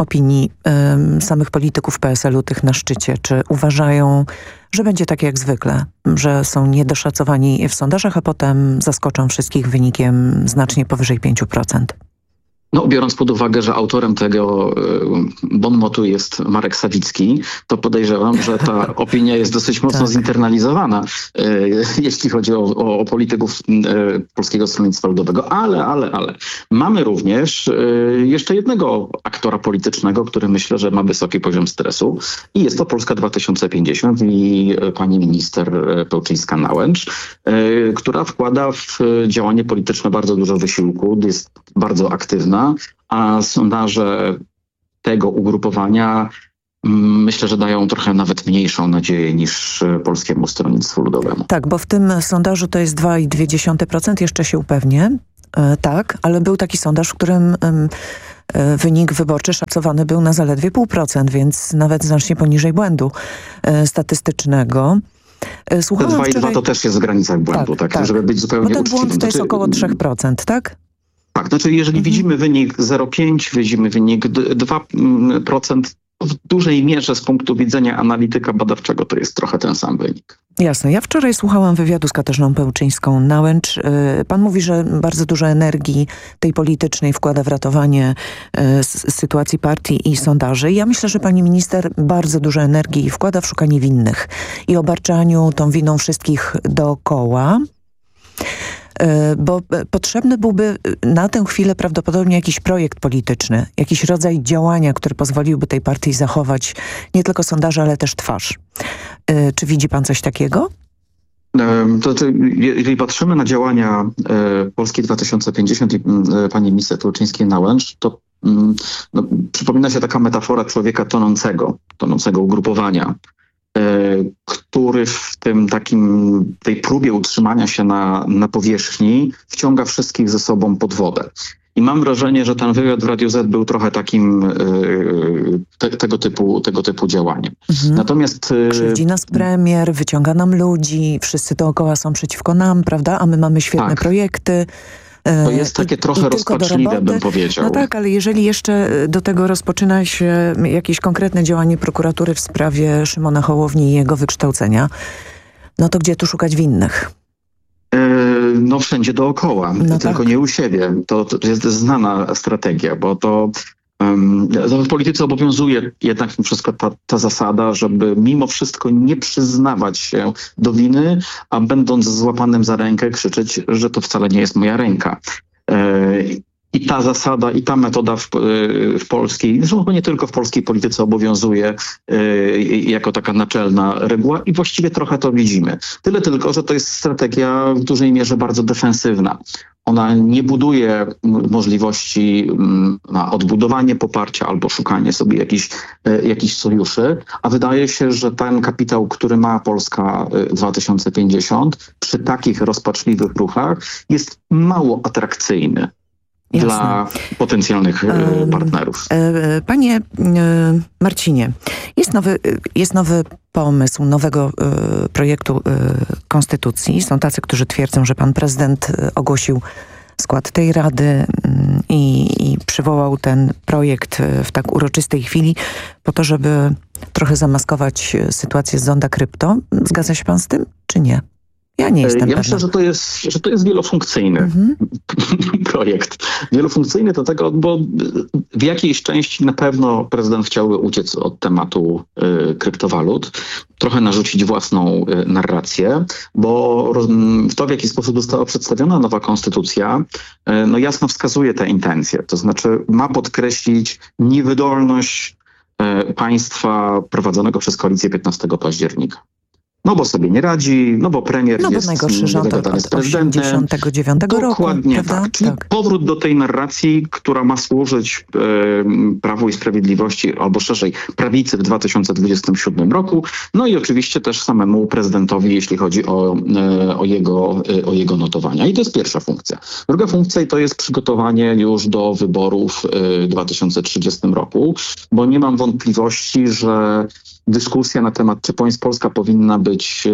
opinii y, samych polityków P S L-u, tych na szczycie? Czy uważają, że będzie tak jak zwykle, że są niedoszacowani w sondażach, a potem zaskoczą wszystkich wynikiem znacznie powyżej pięć procent? No, biorąc pod uwagę, że autorem tego y, bonmotu jest Marek Sawicki, to podejrzewam, że ta opinia jest dosyć mocno tak. zinternalizowana, y, jeśli chodzi o, o, o polityków y, Polskiego Stronnictwa Ludowego. Ale, ale, ale. Mamy również y, jeszcze jednego aktora politycznego, który myślę, że ma wysoki poziom stresu i jest to Polska dwa tysiące pięćdziesiąt i y, pani minister Pełczyńska-Nałęcz, y, która wkłada w działanie polityczne bardzo dużo wysiłku, jest bardzo aktywna. A sondaże tego ugrupowania myślę, że dają trochę nawet mniejszą nadzieję niż Polskiemu Stronnictwu Ludowemu. Tak, bo w tym sondażu to jest dwa i dwie dziesiąte procent, jeszcze się upewnię. E, tak, ale był taki sondaż, w którym e, wynik wyborczy szacowany był na zaledwie pół procent, więc nawet znacznie poniżej błędu e, statystycznego. E, Słuchałam Te dwa i dwa to też jest w granicach błędu, tak, tak, tak. żeby być zupełnie uczciwym. Bo ten błąd to jest znaczy, około trzy procent, tak? Tak, znaczy jeżeli mhm. widzimy wynik zero przecinek pięć, widzimy wynik dwa procent, w dużej mierze z punktu widzenia analityka badawczego to jest trochę ten sam wynik. Jasne. Ja wczoraj słuchałam wywiadu z Katarzyną Pełczyńską-Nałęcz. Pan mówi, że bardzo dużo energii tej politycznej wkłada w ratowanie sytuacji partii i sondaży. Ja myślę, że pani minister bardzo dużo energii wkłada w szukanie winnych i obarczaniu tą winą wszystkich dookoła. Bo potrzebny byłby na tę chwilę prawdopodobnie jakiś projekt polityczny, jakiś rodzaj działania, który pozwoliłby tej partii zachować nie tylko sondaże, ale też twarz. Czy widzi pan coś takiego? To, to, jeżeli patrzymy na działania Polski dwa tysiące pięćdziesiąt i pani minister Pełczyńskiej-Nałęcz, to no, przypomina się taka metafora człowieka tonącego, tonącego ugrupowania, który w tym takim, tej próbie utrzymania się na, na powierzchni wciąga wszystkich ze sobą pod wodę. I mam wrażenie, że ten wywiad w Radiu Z był trochę takim te, tego, typu, tego typu działaniem. Mhm. Natomiast... Krzywdzi nas premier, wyciąga nam ludzi, wszyscy dookoła są przeciwko nam, prawda? A my mamy świetne tak. projekty. To jest takie trochę rozpaczliwe, bym powiedział. No tak, ale jeżeli jeszcze do tego rozpoczyna się jakieś konkretne działanie prokuratury w sprawie Szymona Hołowni i jego wykształcenia, no to gdzie tu szukać winnych? No wszędzie dookoła, no tylko tak. nie u siebie. To, to jest znana strategia, bo to um, w polityce obowiązuje jednak mimo wszystko ta, ta zasada, żeby mimo wszystko nie przyznawać się do winy, a będąc złapanym za rękę krzyczeć, że to wcale nie jest moja ręka. Yy, I ta zasada, i ta metoda w, w polskiej, zresztą nie tylko w polskiej polityce obowiązuje y, jako taka naczelna reguła i właściwie trochę to widzimy. Tyle tylko, że to jest strategia w dużej mierze bardzo defensywna. Ona nie buduje możliwości na odbudowanie poparcia albo szukanie sobie jakichś, jakichś sojuszy, a wydaje się, że ten kapitał, który ma Polska dwa tysiące pięćdziesiąt przy takich rozpaczliwych ruchach jest mało atrakcyjny. Jasne. Dla potencjalnych e, partnerów. E, panie e, Marcinie, jest nowy, jest nowy pomysł nowego e, projektu e, konstytucji. Są tacy, którzy twierdzą, że pan prezydent ogłosił skład tej rady i, i przywołał ten projekt w tak uroczystej chwili po to, żeby trochę zamaskować sytuację z zonda krypto. Zgadza się pan z tym, czy nie? Ja nie jestem Ja pewna. myślę, że to jest, że to jest wielofunkcyjny mhm. projekt. Wielofunkcyjny do tego, bo w jakiejś części na pewno prezydent chciałby uciec od tematu y, kryptowalut, trochę narzucić własną y, narrację, bo roz, to, w jaki sposób została przedstawiona nowa konstytucja, y, no jasno wskazuje te intencje. To znaczy ma podkreślić niewydolność y, państwa prowadzonego przez koalicję piętnastego października. No bo sobie nie radzi, no bo premier no bo jest najgorszy rząd od osiemdziesiątego dziewiątego roku. Dokładnie tak. Czyli tak. powrót do tej narracji, która ma służyć e, Prawu i Sprawiedliwości, albo szerzej prawicy w dwa tysiące dwudziestym siódmym roku. No i oczywiście też samemu prezydentowi, jeśli chodzi o, e, o, jego, e, o jego notowania. I to jest pierwsza funkcja. Druga funkcja to jest przygotowanie już do wyborów e, w dwa tysiące trzydziestym roku, bo nie mam wątpliwości, że dyskusja na temat, czy Polska powinna być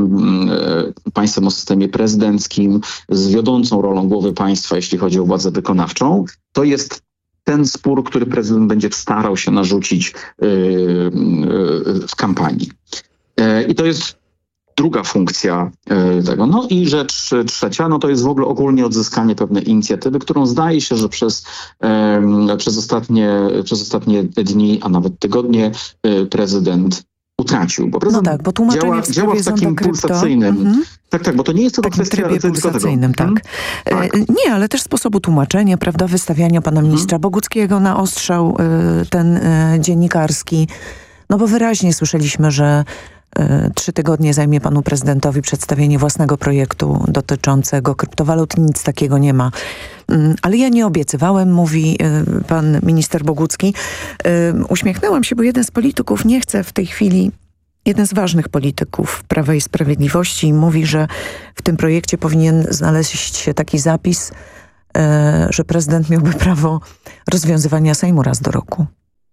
państwem o systemie prezydenckim z wiodącą rolą głowy państwa, jeśli chodzi o władzę wykonawczą, to jest ten spór, który prezydent będzie starał się narzucić yy, yy, w kampanii. Yy, I to jest druga funkcja yy, tego. No i rzecz trzecia, no to jest w ogóle ogólnie odzyskanie pewnej inicjatywy, którą zdaje się, że przez, yy, przez, ostatnie, przez ostatnie dni, a nawet tygodnie yy, prezydent utracił. Bo prezydent no tak, bo tłumaczenie działa, w sprawie działa w takim zonda krypto, pulsacyjnym. mm-hmm. Tak, tak, bo to nie jest tylko takim kwestia trybie tylko pulsacyjnym, tego. tak. Hmm? tak. Nie, ale też sposobu tłumaczenia, prawda, wystawiania pana ministra hmm. Boguckiego na ostrzał y, ten y, dziennikarski. No bo wyraźnie słyszeliśmy, że y, trzy tygodnie zajmie panu prezydentowi przedstawienie własnego projektu dotyczącego kryptowalut. Nic takiego nie ma. Y, ale ja nie obiecywałem, mówi y, pan minister Bogucki. Y, uśmiechnęłam się, bo jeden z polityków nie chce w tej chwili Jeden z ważnych polityków Prawa i Sprawiedliwości mówi, że w tym projekcie powinien znaleźć się taki zapis, e, że prezydent miałby prawo rozwiązywania Sejmu raz do roku.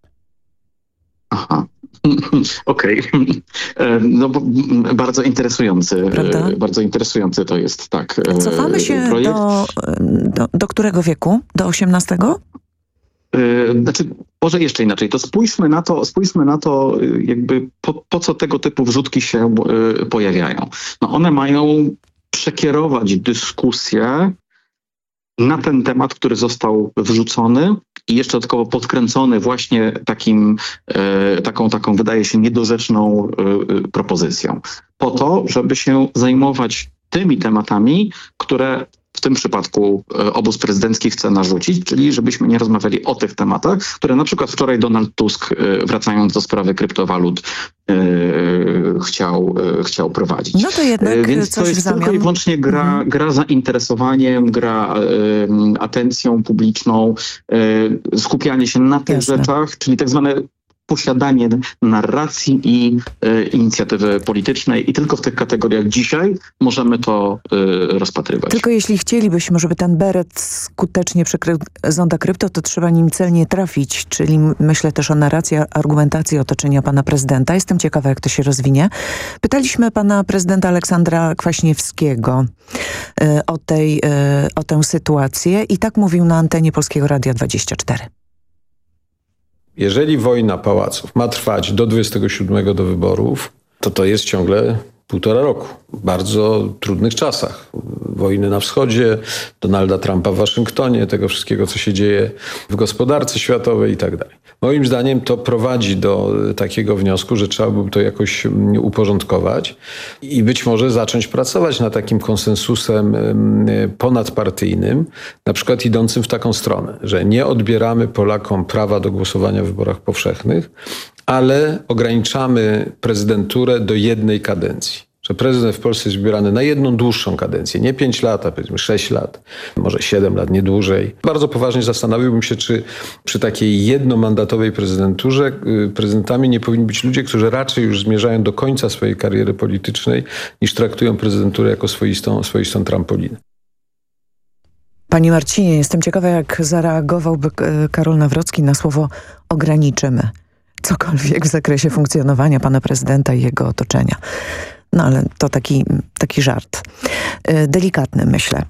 Aha. Okej. Okay. No bo bardzo interesujący. Prawda? Bardzo interesujący to jest, tak. Cofamy się projekt. Do, do, do którego wieku? Do osiemnastego? Znaczy, może jeszcze inaczej, to spójrzmy na to, spójrzmy na to jakby po, po co tego typu wrzutki się y, pojawiają. No one mają przekierować dyskusję na ten temat, który został wrzucony i jeszcze dodatkowo podkręcony właśnie takim, y, taką, taką wydaje się niedorzeczną y, y, propozycją. Po to, żeby się zajmować tymi tematami, które w tym przypadku obóz prezydencki chce narzucić, czyli żebyśmy nie rozmawiali o tych tematach, które na przykład wczoraj Donald Tusk, wracając do sprawy kryptowalut, chciał, chciał prowadzić. No to jednak Więc coś to jest w zamian. tylko i wyłącznie gra, mhm. gra zainteresowaniem, gra um, atencją publiczną, um, skupianie się na tych Jasne. rzeczach, czyli tak zwane posiadanie narracji i y, inicjatywy politycznej i tylko w tych kategoriach dzisiaj możemy to y, rozpatrywać. Tylko jeśli chcielibyśmy, żeby ten beret skutecznie przykrył zonda krypto, to trzeba nim celnie trafić, czyli myślę też o narracji, argumentacji otoczenia pana prezydenta. Jestem ciekawa, jak to się rozwinie. Pytaliśmy pana prezydenta Aleksandra Kwaśniewskiego y, o, tej, y, o tę sytuację i tak mówił na antenie Polskiego Radia dwadzieścia cztery. Jeżeli wojna pałaców ma trwać do dwudziestego siódmego do wyborów, to to jest ciągle półtora roku. W bardzo trudnych czasach. Wojny na wschodzie, Donalda Trumpa w Waszyngtonie, tego wszystkiego, co się dzieje w gospodarce światowej i tak dalej. Moim zdaniem to prowadzi do takiego wniosku, że trzeba by to jakoś uporządkować i być może zacząć pracować nad takim konsensusem ponadpartyjnym, na przykład idącym w taką stronę, że nie odbieramy Polakom prawa do głosowania w wyborach powszechnych, ale ograniczamy prezydenturę do jednej kadencji. Że prezydent w Polsce jest wybierany na jedną dłuższą kadencję, nie pięć lat, a powiedzmy sześć lat, może siedem lat, nie dłużej. Bardzo poważnie zastanowiłbym się, czy przy takiej jednomandatowej prezydenturze prezydentami nie powinni być ludzie, którzy raczej już zmierzają do końca swojej kariery politycznej, niż traktują prezydenturę jako swoistą, swoistą trampolinę. Panie Marcinie, jestem ciekawa, jak zareagowałby Karol Nawrocki na słowo ograniczymy cokolwiek w zakresie funkcjonowania pana prezydenta i jego otoczenia. No ale to taki, taki żart. Delikatny, myślę.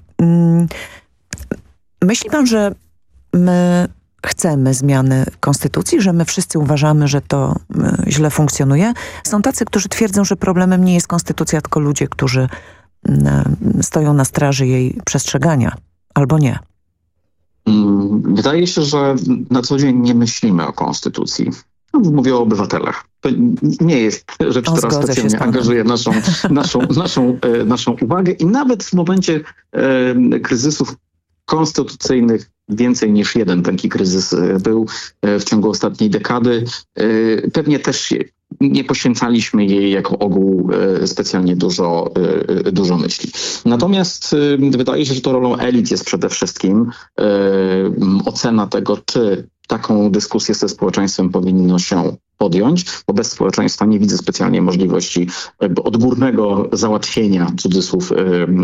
Myśli pan, że my chcemy zmiany konstytucji, że my wszyscy uważamy, że to źle funkcjonuje? Są tacy, którzy twierdzą, że problemem nie jest konstytucja, tylko ludzie, którzy stoją na straży jej przestrzegania. Albo nie. Wydaje się, że na co dzień nie myślimy o konstytucji. Mówię o obywatelach. To nie jest rzecz, o, która specjalnie angażuje naszą, naszą, naszą, e, naszą uwagę i nawet w momencie e, kryzysów konstytucyjnych więcej niż jeden taki kryzys był w ciągu ostatniej dekady. E, pewnie też nie poświęcaliśmy jej jako ogół e, specjalnie dużo, e, dużo myśli. Natomiast e, wydaje się, że to rolą elit jest przede wszystkim e, ocena tego, czy taką dyskusję ze społeczeństwem powinno się podjąć, bo bez społeczeństwa nie widzę specjalnie możliwości odgórnego załatwienia, cudzysłów,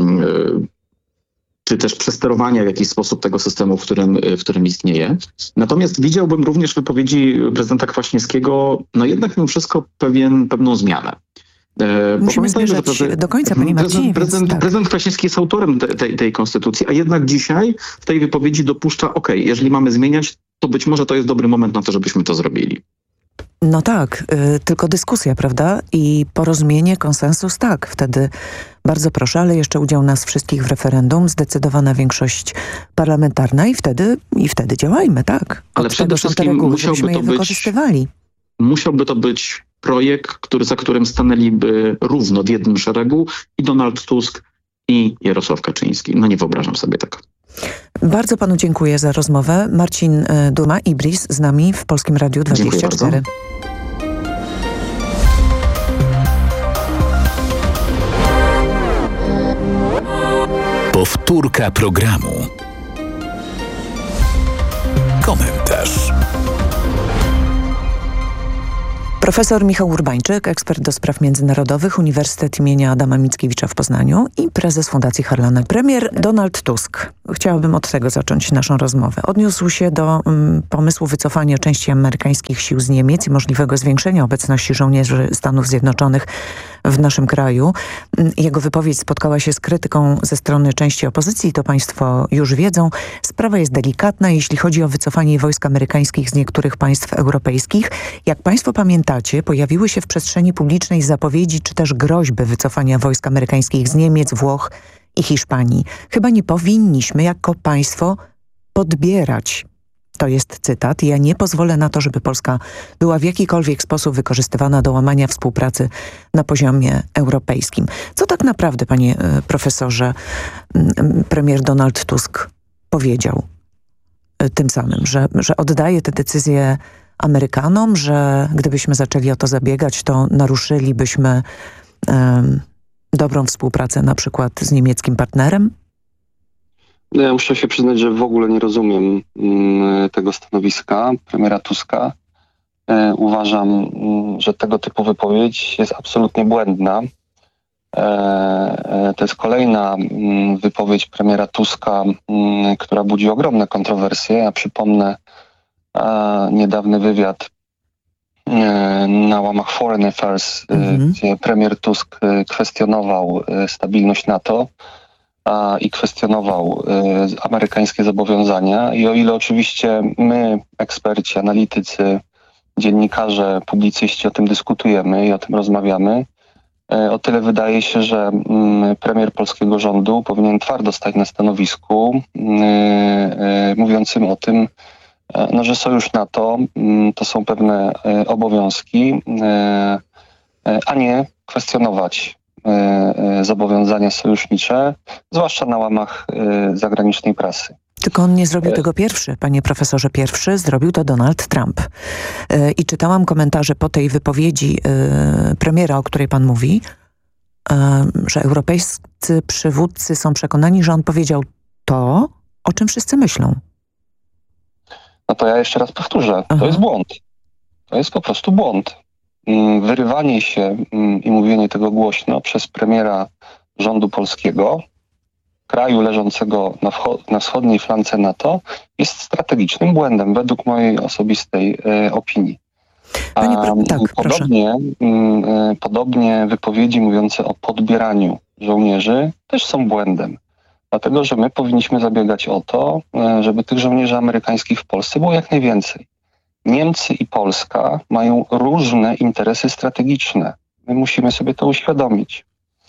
czy też przesterowania w jakiś sposób tego systemu, w którym, w którym istnieje. Natomiast widziałbym również w wypowiedzi prezydenta Kwaśniewskiego, no jednak mimo wszystko pewien, pewną zmianę. Musimy zmierzać do końca, panie Marcinie. Prezydent, tak. prezydent Kwaśniewski jest autorem te, tej, tej konstytucji, a jednak dzisiaj w tej wypowiedzi dopuszcza, ok, jeżeli mamy zmieniać, to być może to jest dobry moment na to, żebyśmy to zrobili. No tak, y, tylko dyskusja, prawda? I porozumienie, konsensus, tak. Wtedy bardzo proszę, ale jeszcze udział nas wszystkich w referendum, zdecydowana większość parlamentarna i wtedy, i wtedy działajmy, tak. Ale Od przede tego są te wszystkim reguły, musiałby żebyśmy to je być- wykorzystywali. Musiałby to być projekt, który, za którym stanęliby równo w jednym szeregu i Donald Tusk, i Jarosław Kaczyński. No nie wyobrażam sobie tego. Bardzo panu dziękuję za rozmowę. Marcin y, Duma, Ibris, z nami w Polskim Radiu dwadzieścia cztery. Powtórka programu. Komentarz. Profesor Michał Urbańczyk, ekspert do spraw międzynarodowych, Uniwersytet imienia Adama Mickiewicza w Poznaniu i prezes Fundacji Harlana. Premier Donald Tusk, chciałabym od tego zacząć naszą rozmowę, odniósł się do um, pomysłu wycofania części amerykańskich sił z Niemiec i możliwego zwiększenia obecności żołnierzy Stanów Zjednoczonych w naszym kraju. Jego wypowiedź spotkała się z krytyką ze strony części opozycji, to państwo już wiedzą. Sprawa jest delikatna, jeśli chodzi o wycofanie wojsk amerykańskich z niektórych państw europejskich. Jak państwo pamiętacie, pojawiły się w przestrzeni publicznej zapowiedzi czy też groźby wycofania wojsk amerykańskich z Niemiec, Włoch i Hiszpanii. Chyba nie powinniśmy jako państwo podbierać. To jest cytat. Ja nie pozwolę na to, żeby Polska była w jakikolwiek sposób wykorzystywana do łamania współpracy na poziomie europejskim. Co tak naprawdę, panie profesorze, premier Donald Tusk powiedział tym samym, że, że oddaje te decyzje Amerykanom, że gdybyśmy zaczęli o to zabiegać, to naruszylibyśmy um, dobrą współpracę na przykład z niemieckim partnerem? Ja muszę się przyznać, że w ogóle nie rozumiem mm, tego stanowiska premiera Tuska. E, uważam, mm, że tego typu wypowiedź jest absolutnie błędna. E, e, to jest kolejna mm, wypowiedź premiera Tuska, mm, która budzi ogromne kontrowersje. Ja przypomnę e, niedawny wywiad e, na łamach Foreign Affairs, mm-hmm. e, gdzie premier Tusk e, kwestionował e, stabilność NATO i kwestionował y, amerykańskie zobowiązania. I o ile oczywiście my, eksperci, analitycy, dziennikarze, publicyści o tym dyskutujemy i o tym rozmawiamy, y, o tyle wydaje się, że y, premier polskiego rządu powinien twardo stać na stanowisku y, y, mówiącym o tym, y, no, że sojusz NATO y, to są pewne y, obowiązki, y, y, a nie kwestionować zobowiązania sojusznicze, zwłaszcza na łamach zagranicznej prasy. Tylko on nie zrobił tego pierwszy, panie profesorze, pierwszy. Zrobił to Donald Trump. I czytałam komentarze po tej wypowiedzi premiera, o której pan mówi, że europejscy przywódcy są przekonani, że on powiedział to, o czym wszyscy myślą. No to ja jeszcze raz powtórzę. Aha. To jest błąd. To jest po prostu błąd. Wyrywanie się i mówienie tego głośno przez premiera rządu polskiego, kraju leżącego na, wcho- na wschodniej flance NATO, jest strategicznym błędem według mojej osobistej e, opinii. A, Panie, tak, podobnie, m, e, podobnie wypowiedzi mówiące o podbieraniu żołnierzy też są błędem. Dlatego, że my powinniśmy zabiegać o to, e, żeby tych żołnierzy amerykańskich w Polsce było jak najwięcej. Niemcy i Polska mają różne interesy strategiczne. My musimy sobie to uświadomić.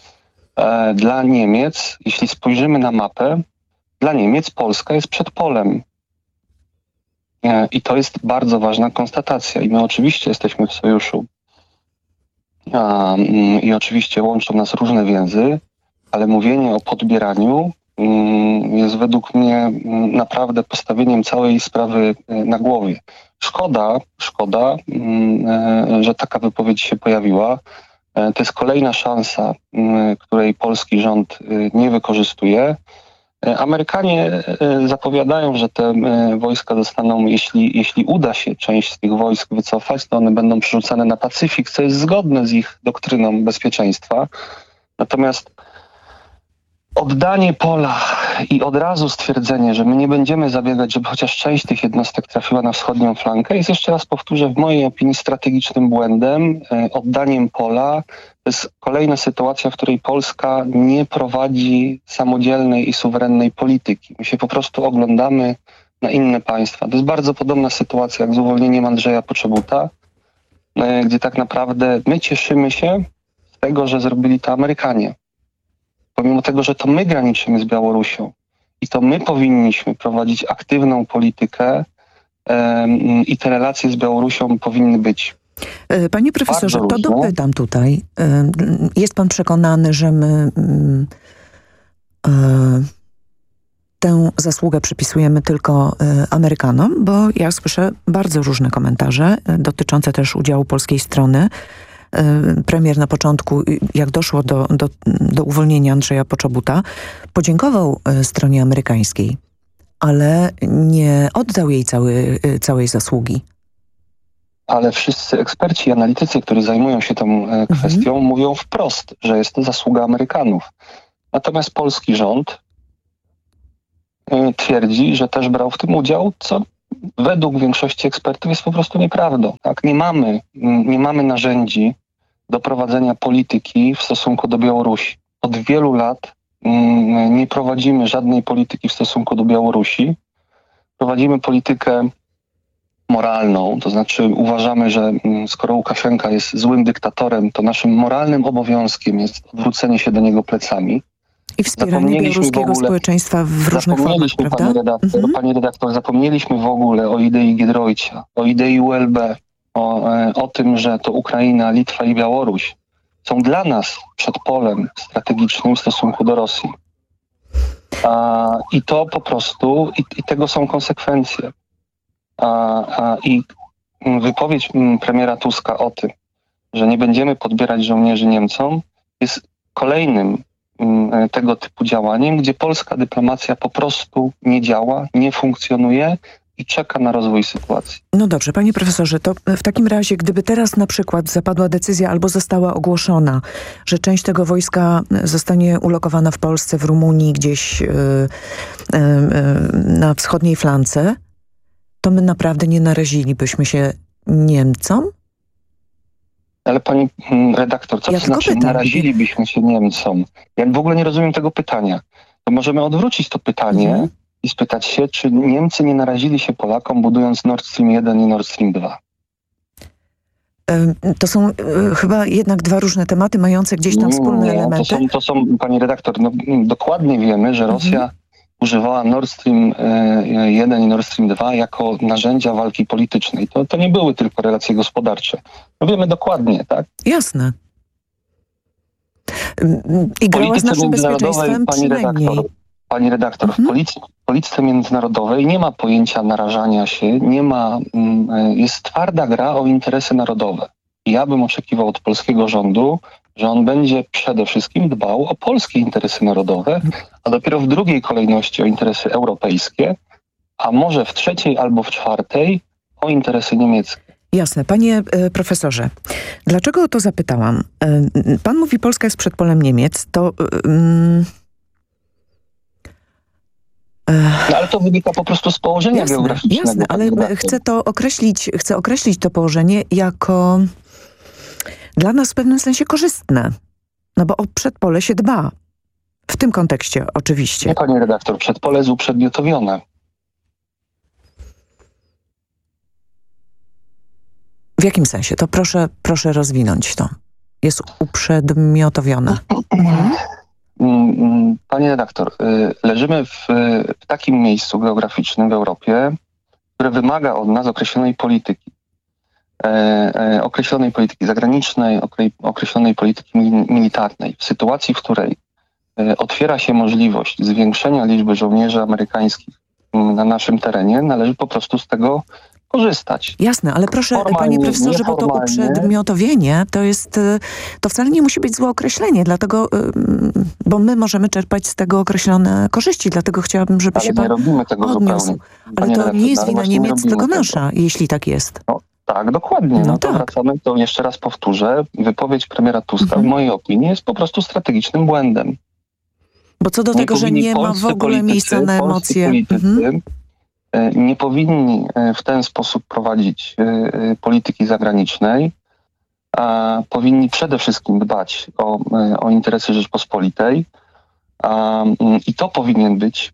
Dla Niemiec, jeśli spojrzymy na mapę, dla Niemiec Polska jest przed polem. I to jest bardzo ważna konstatacja. I my oczywiście jesteśmy w sojuszu. I oczywiście łączą nas różne więzy, ale mówienie o podbieraniu jest według mnie naprawdę postawieniem całej sprawy na głowie. Szkoda, szkoda, że taka wypowiedź się pojawiła. To jest kolejna szansa, której polski rząd nie wykorzystuje. Amerykanie zapowiadają, że te wojska zostaną, jeśli, jeśli uda się część z tych wojsk wycofać, to one będą przerzucane na Pacyfik, co jest zgodne z ich doktryną bezpieczeństwa. Natomiast oddanie pola i od razu stwierdzenie, że my nie będziemy zabiegać, żeby chociaż część tych jednostek trafiła na wschodnią flankę, jest, jeszcze raz powtórzę, w mojej opinii strategicznym błędem. Oddaniem pola to jest kolejna sytuacja, w której Polska nie prowadzi samodzielnej i suwerennej polityki. My się po prostu oglądamy na inne państwa. To jest bardzo podobna sytuacja jak z uwolnieniem Andrzeja Poczobuta, gdzie tak naprawdę my cieszymy się z tego, że zrobili to Amerykanie. Pomimo tego, że to my graniczymy z Białorusią i to my powinniśmy prowadzić aktywną politykę um, i te relacje z Białorusią powinny być. Panie profesorze, to dopytam tutaj. Jest pan przekonany, że my tę zasługę przypisujemy tylko Amerykanom? Bo ja słyszę bardzo różne komentarze dotyczące też udziału polskiej strony. Premier na początku, jak doszło do, do, do uwolnienia Andrzeja Poczobuta, podziękował stronie amerykańskiej, ale nie oddał jej cały, całej zasługi. Ale wszyscy eksperci i analitycy, którzy zajmują się tą kwestią, mhm. mówią wprost, że jest to zasługa Amerykanów. Natomiast polski rząd twierdzi, że też brał w tym udział, co według większości ekspertów jest po prostu nieprawdą. Tak? Nie mamy, nie mamy narzędzi do prowadzenia polityki w stosunku do Białorusi. Od wielu lat nie prowadzimy żadnej polityki w stosunku do Białorusi. Prowadzimy politykę moralną, to znaczy uważamy, że skoro Łukaszenka jest złym dyktatorem, to naszym moralnym obowiązkiem jest odwrócenie się do niego plecami. I wspieranie białoruskiego ogóle, społeczeństwa w różnych formach, prawda? Pani redaktor, mhm. Pani redaktor, zapomnieliśmy w ogóle o idei Giedroycia, o idei U L B, o, o tym, że to Ukraina, Litwa i Białoruś są dla nas przedpolem strategicznym w stosunku do Rosji. A, I to po prostu, i, i tego są konsekwencje. A, a, I wypowiedź premiera Tuska o tym, że nie będziemy podbierać żołnierzy Niemcom, jest kolejnym tego typu działaniem, gdzie polska dyplomacja po prostu nie działa, nie funkcjonuje i czeka na rozwój sytuacji. No dobrze, panie profesorze, to w takim razie, gdyby teraz na przykład zapadła decyzja albo została ogłoszona, że część tego wojska zostanie ulokowana w Polsce, w Rumunii, gdzieś yy, yy, na wschodniej flance, to my naprawdę nie narazilibyśmy się Niemcom? Ale pani redaktor, co ja to znaczy pytam. narazilibyśmy się Niemcom? Ja w ogóle nie rozumiem tego pytania. To możemy odwrócić to pytanie mhm. i spytać się, czy Niemcy nie narazili się Polakom, budując Nord Stream jeden i Nord Stream dwa? To są y, chyba jednak dwa różne tematy, mające gdzieś tam wspólne nie, elementy. To są, to są, pani redaktor, no, dokładnie wiemy, że Rosja mhm. używała Nord Stream jeden i Nord Stream dwa jako narzędzia walki politycznej. To, to nie były tylko relacje gospodarcze. No wiemy dokładnie, tak? Jasne. I grała z naszym bezpieczeństwem pani redaktor, pani redaktor mhm. w policji, polityce międzynarodowej nie ma pojęcia narażania się, nie ma, jest twarda gra o interesy narodowe. I ja bym oczekiwał od polskiego rządu, że on będzie przede wszystkim dbał o polskie interesy narodowe, a dopiero w drugiej kolejności o interesy europejskie, a może w trzeciej albo w czwartej o interesy niemieckie. Jasne. Panie e, profesorze, dlaczego o to zapytałam? E, pan mówi, Polska jest przedpolem Niemiec, to... E, no, ale to wynika po prostu z położenia jasne, geograficznego. Jasne, ale chcę to określić, chcę określić to położenie jako dla nas w pewnym sensie korzystne. No bo o przedpole się dba. W tym kontekście oczywiście. Nie, pani redaktor, przedpole jest uprzedmiotowione. W jakim sensie? To proszę, proszę rozwinąć to. Jest uprzedmiotowione. Mhm. Pani redaktor, leżymy w, w takim miejscu geograficznym w Europie, które wymaga od nas określonej polityki. E, e, określonej polityki zagranicznej, okre, określonej polityki militarnej. W sytuacji, w której e, otwiera się możliwość zwiększenia liczby żołnierzy amerykańskich m, na naszym terenie, należy po prostu z tego korzystać. Jasne, ale proszę, formalnie, panie profesorze, bo to uprzedmiotowienie to jest, to wcale nie musi być złe określenie, dlatego, bo my możemy czerpać z tego określone korzyści, dlatego chciałabym, żeby ale się pan robimy tego odniósł. Zupełnie. Ale to nie jest wina Niemiec, tylko nasza, tego. Jeśli tak jest. No, tak, dokładnie. No, no to tak. Wracamy, to jeszcze raz powtórzę, wypowiedź premiera Tuska mhm. w mojej opinii jest po prostu strategicznym błędem. Bo co do nie tego, że nie ma w ogóle miejsca na emocje. Mhm. Nie powinni w ten sposób prowadzić polityki zagranicznej, a powinni przede wszystkim dbać o, o interesy Rzeczpospolitej I to powinien być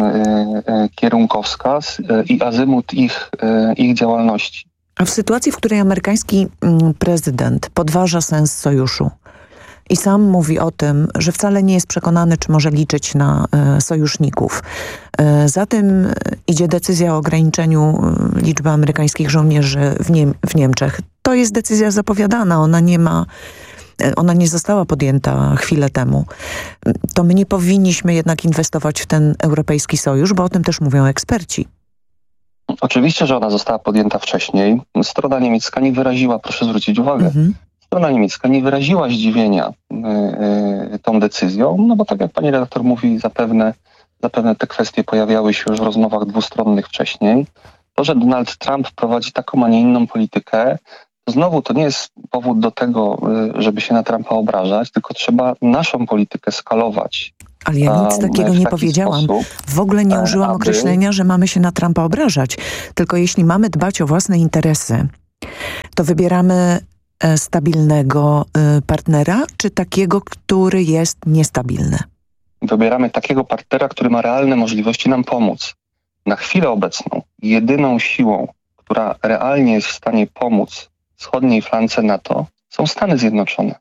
kierunkowskaz i azymut ich, ich działalności. A w sytuacji, w której amerykański prezydent podważa sens sojuszu i sam mówi o tym, że wcale nie jest przekonany, czy może liczyć na e, sojuszników. E, za tym idzie decyzja o ograniczeniu liczby amerykańskich żołnierzy w, Niem- w Niemczech. To jest decyzja zapowiadana, ona nie ma, ona nie została podjęta chwilę temu. To my nie powinniśmy jednak inwestować w ten europejski sojusz, bo o tym też mówią eksperci. Oczywiście, że ona została podjęta wcześniej. Strona niemiecka nie wyraziła, proszę zwrócić uwagę, mhm. strona niemiecka nie wyraziła zdziwienia y, y, tą decyzją, no bo tak jak pani redaktor mówi, zapewne, zapewne te kwestie pojawiały się już w rozmowach dwustronnych wcześniej. To, że Donald Trump prowadzi taką, a nie inną politykę, to znowu to nie jest powód do tego, y, żeby się na Trumpa obrażać, tylko trzeba naszą politykę skalować. Ale ja nic takiego nie powiedziałam. Sposób, w ogóle nie użyłam aby... określenia, że mamy się na Trumpa obrażać. Tylko jeśli mamy dbać o własne interesy, to wybieramy stabilnego partnera, czy takiego, który jest niestabilny? Wybieramy takiego partnera, który ma realne możliwości nam pomóc. Na chwilę obecną jedyną siłą, która realnie jest w stanie pomóc wschodniej flance NATO, są Stany Zjednoczone.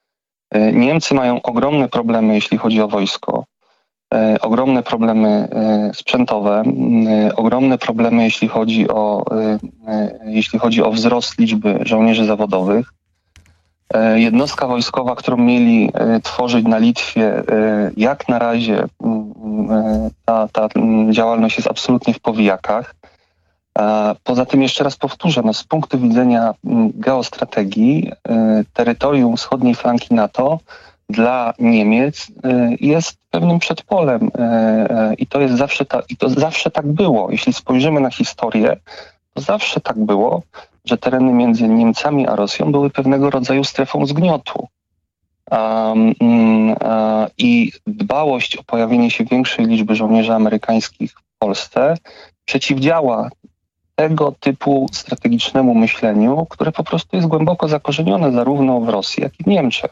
Niemcy mają ogromne problemy, jeśli chodzi o wojsko, e, ogromne problemy e, sprzętowe, e, ogromne problemy, jeśli chodzi o, e, e, jeśli chodzi o wzrost liczby żołnierzy zawodowych. E, jednostka wojskowa, którą mieli e, tworzyć na Litwie, e, jak na razie e, ta, ta działalność jest absolutnie w powijakach. Poza tym jeszcze raz powtórzę, no z punktu widzenia geostrategii terytorium wschodniej flanki NATO dla Niemiec jest pewnym przedpolem i to jest zawsze ta, i to zawsze tak było. Jeśli spojrzymy na historię, to zawsze tak było, że tereny między Niemcami a Rosją były pewnego rodzaju strefą zgniotu. Um, um, I dbałość o pojawienie się większej liczby żołnierzy amerykańskich w Polsce przeciwdziała tego typu strategicznemu myśleniu, które po prostu jest głęboko zakorzenione zarówno w Rosji, jak i w Niemczech.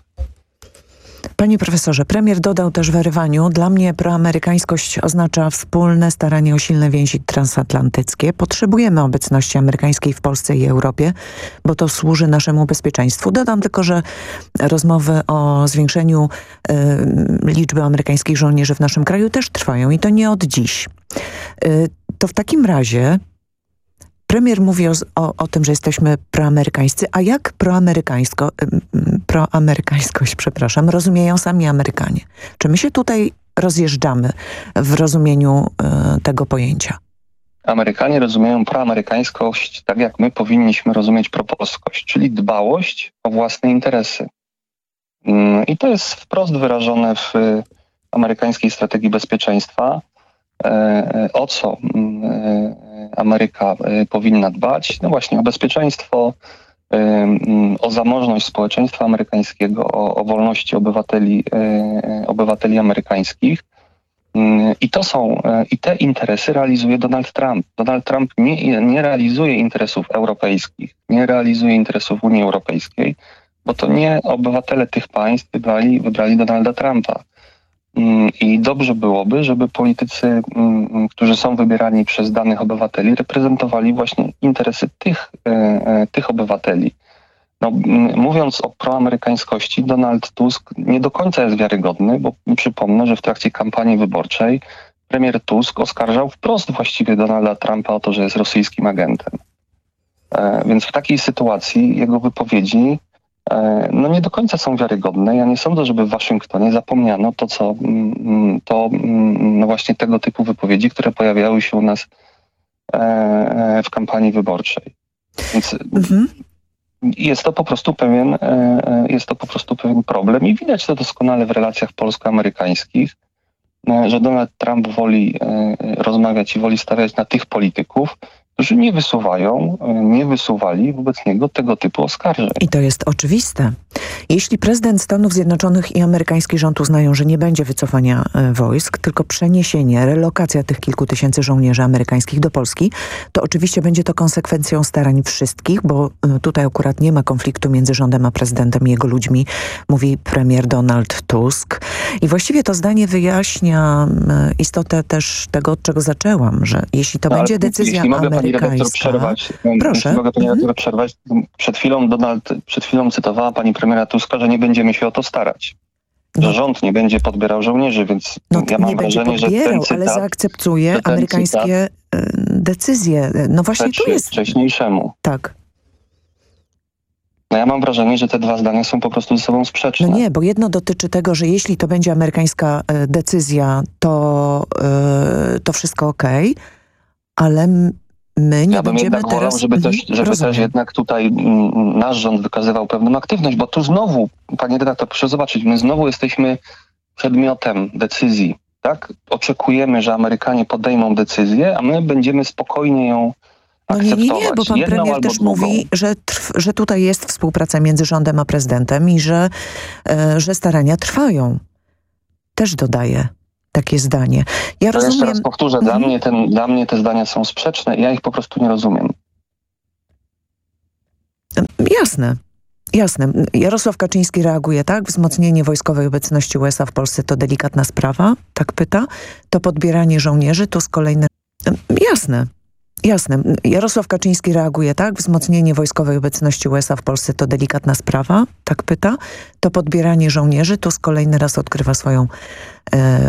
Panie profesorze, premier dodał też w wyrywaniu: dla mnie proamerykańskość oznacza wspólne staranie o silne więzi transatlantyckie. Potrzebujemy obecności amerykańskiej w Polsce i Europie, bo to służy naszemu bezpieczeństwu. Dodam tylko, że rozmowy o zwiększeniu y, liczby amerykańskich żołnierzy w naszym kraju też trwają i to nie od dziś. Y, to w takim razie premier mówi o, o, o tym, że jesteśmy proamerykańscy, a jak proamerykańsko, proamerykańskość, przepraszam, rozumieją sami Amerykanie? Czy my się tutaj rozjeżdżamy w rozumieniu y, tego pojęcia? Amerykanie rozumieją proamerykańskość tak, jak my powinniśmy rozumieć propolskość, czyli dbałość o własne interesy. Yy, I to jest wprost wyrażone w y, amerykańskiej strategii bezpieczeństwa. Yy, o co yy, Ameryka y, powinna dbać? No właśnie o bezpieczeństwo, y, y, o zamożność społeczeństwa amerykańskiego, o, o wolności obywateli, y, obywateli amerykańskich. Y, I to są, y, i te interesy realizuje Donald Trump. Donald Trump nie, nie realizuje interesów europejskich, nie realizuje interesów Unii Europejskiej, bo to nie obywatele tych państw wybrali, wybrali Donalda Trumpa. I dobrze byłoby, żeby politycy, którzy są wybierani przez danych obywateli, reprezentowali właśnie interesy tych, tych obywateli. No, mówiąc o proamerykańskości, Donald Tusk nie do końca jest wiarygodny, bo przypomnę, że w trakcie kampanii wyborczej premier Tusk oskarżał wprost właściwie Donalda Trumpa o to, że jest rosyjskim agentem. Więc w takiej sytuacji jego wypowiedzi no nie do końca są wiarygodne. Ja nie sądzę, żeby w Waszyngtonie zapomniano to, co to no właśnie tego typu wypowiedzi, które pojawiały się u nas w kampanii wyborczej. Więc mhm. jest to po prostu pewien, jest to po prostu pewien problem i widać to doskonale w relacjach polsko-amerykańskich, że Donald Trump woli rozmawiać i woli stawiać na tych polityków, którzy nie wysuwają, nie wysuwali wobec niego tego typu oskarżeń. I to jest oczywiste. Jeśli prezydent Stanów Zjednoczonych i amerykański rząd uznają, że nie będzie wycofania e, wojsk, tylko przeniesienie, relokacja tych kilku tysięcy żołnierzy amerykańskich do Polski, to oczywiście będzie to konsekwencją starań wszystkich, bo e, tutaj akurat nie ma konfliktu między rządem a prezydentem i jego ludźmi, mówi premier Donald Tusk. I właściwie to zdanie wyjaśnia e, istotę też tego, od czego zaczęłam, że jeśli to No, będzie ale decyzja jeśli mogę, pani redaktor, amerykańska... przerwać, Proszę. jeśli mogę pani Mhm. redaktor przerwać, przed chwilą Donald, przed chwilą cytowała pani premiera Tuska, że nie będziemy się o to starać. Że No. rząd nie będzie podbierał żołnierzy, więc No, ja mam nie będzie wrażenie, że ten podbierał, cytat, ale zaakceptuje że ten amerykańskie cytat y, decyzje. No właśnie tu przeczy jest... wcześniejszemu. Tak. No ja mam wrażenie, że te dwa zdania są po prostu ze sobą sprzeczne. No nie, bo jedno dotyczy tego, że jeśli to będzie amerykańska y, decyzja, to, y, to wszystko okej, ale m- my nie Ja bym będziemy jednak wolał, teraz... żeby, Mhm, też, żeby rozumiem. też jednak tutaj mm, nasz rząd wykazywał pewną aktywność, bo tu znowu, panie redaktor, proszę zobaczyć, my znowu jesteśmy przedmiotem decyzji, tak? Oczekujemy, że Amerykanie podejmą decyzję, a my będziemy spokojnie ją No nie, akceptować. nie, nie, bo pan Jedną premier albo też drugą. mówi, że, trw, że tutaj jest współpraca między rządem a prezydentem i że, e, że starania trwają. Też dodaje takie zdanie. Ja To rozumiem... jeszcze raz powtórzę, dla, Mhm. mnie ten, dla mnie te zdania są sprzeczne i ja ich po prostu nie rozumiem. Jasne. Jasne. Jarosław Kaczyński reaguje, tak? Wzmocnienie wojskowej obecności U S A w Polsce to delikatna sprawa, tak pyta. To podbieranie żołnierzy to z kolejne... Jasne. Jasne. Jarosław Kaczyński reaguje, tak? Wzmocnienie wojskowej obecności U S A w Polsce to delikatna sprawa, tak pyta. To podbieranie żołnierzy to z kolejny raz odkrywa swoją e,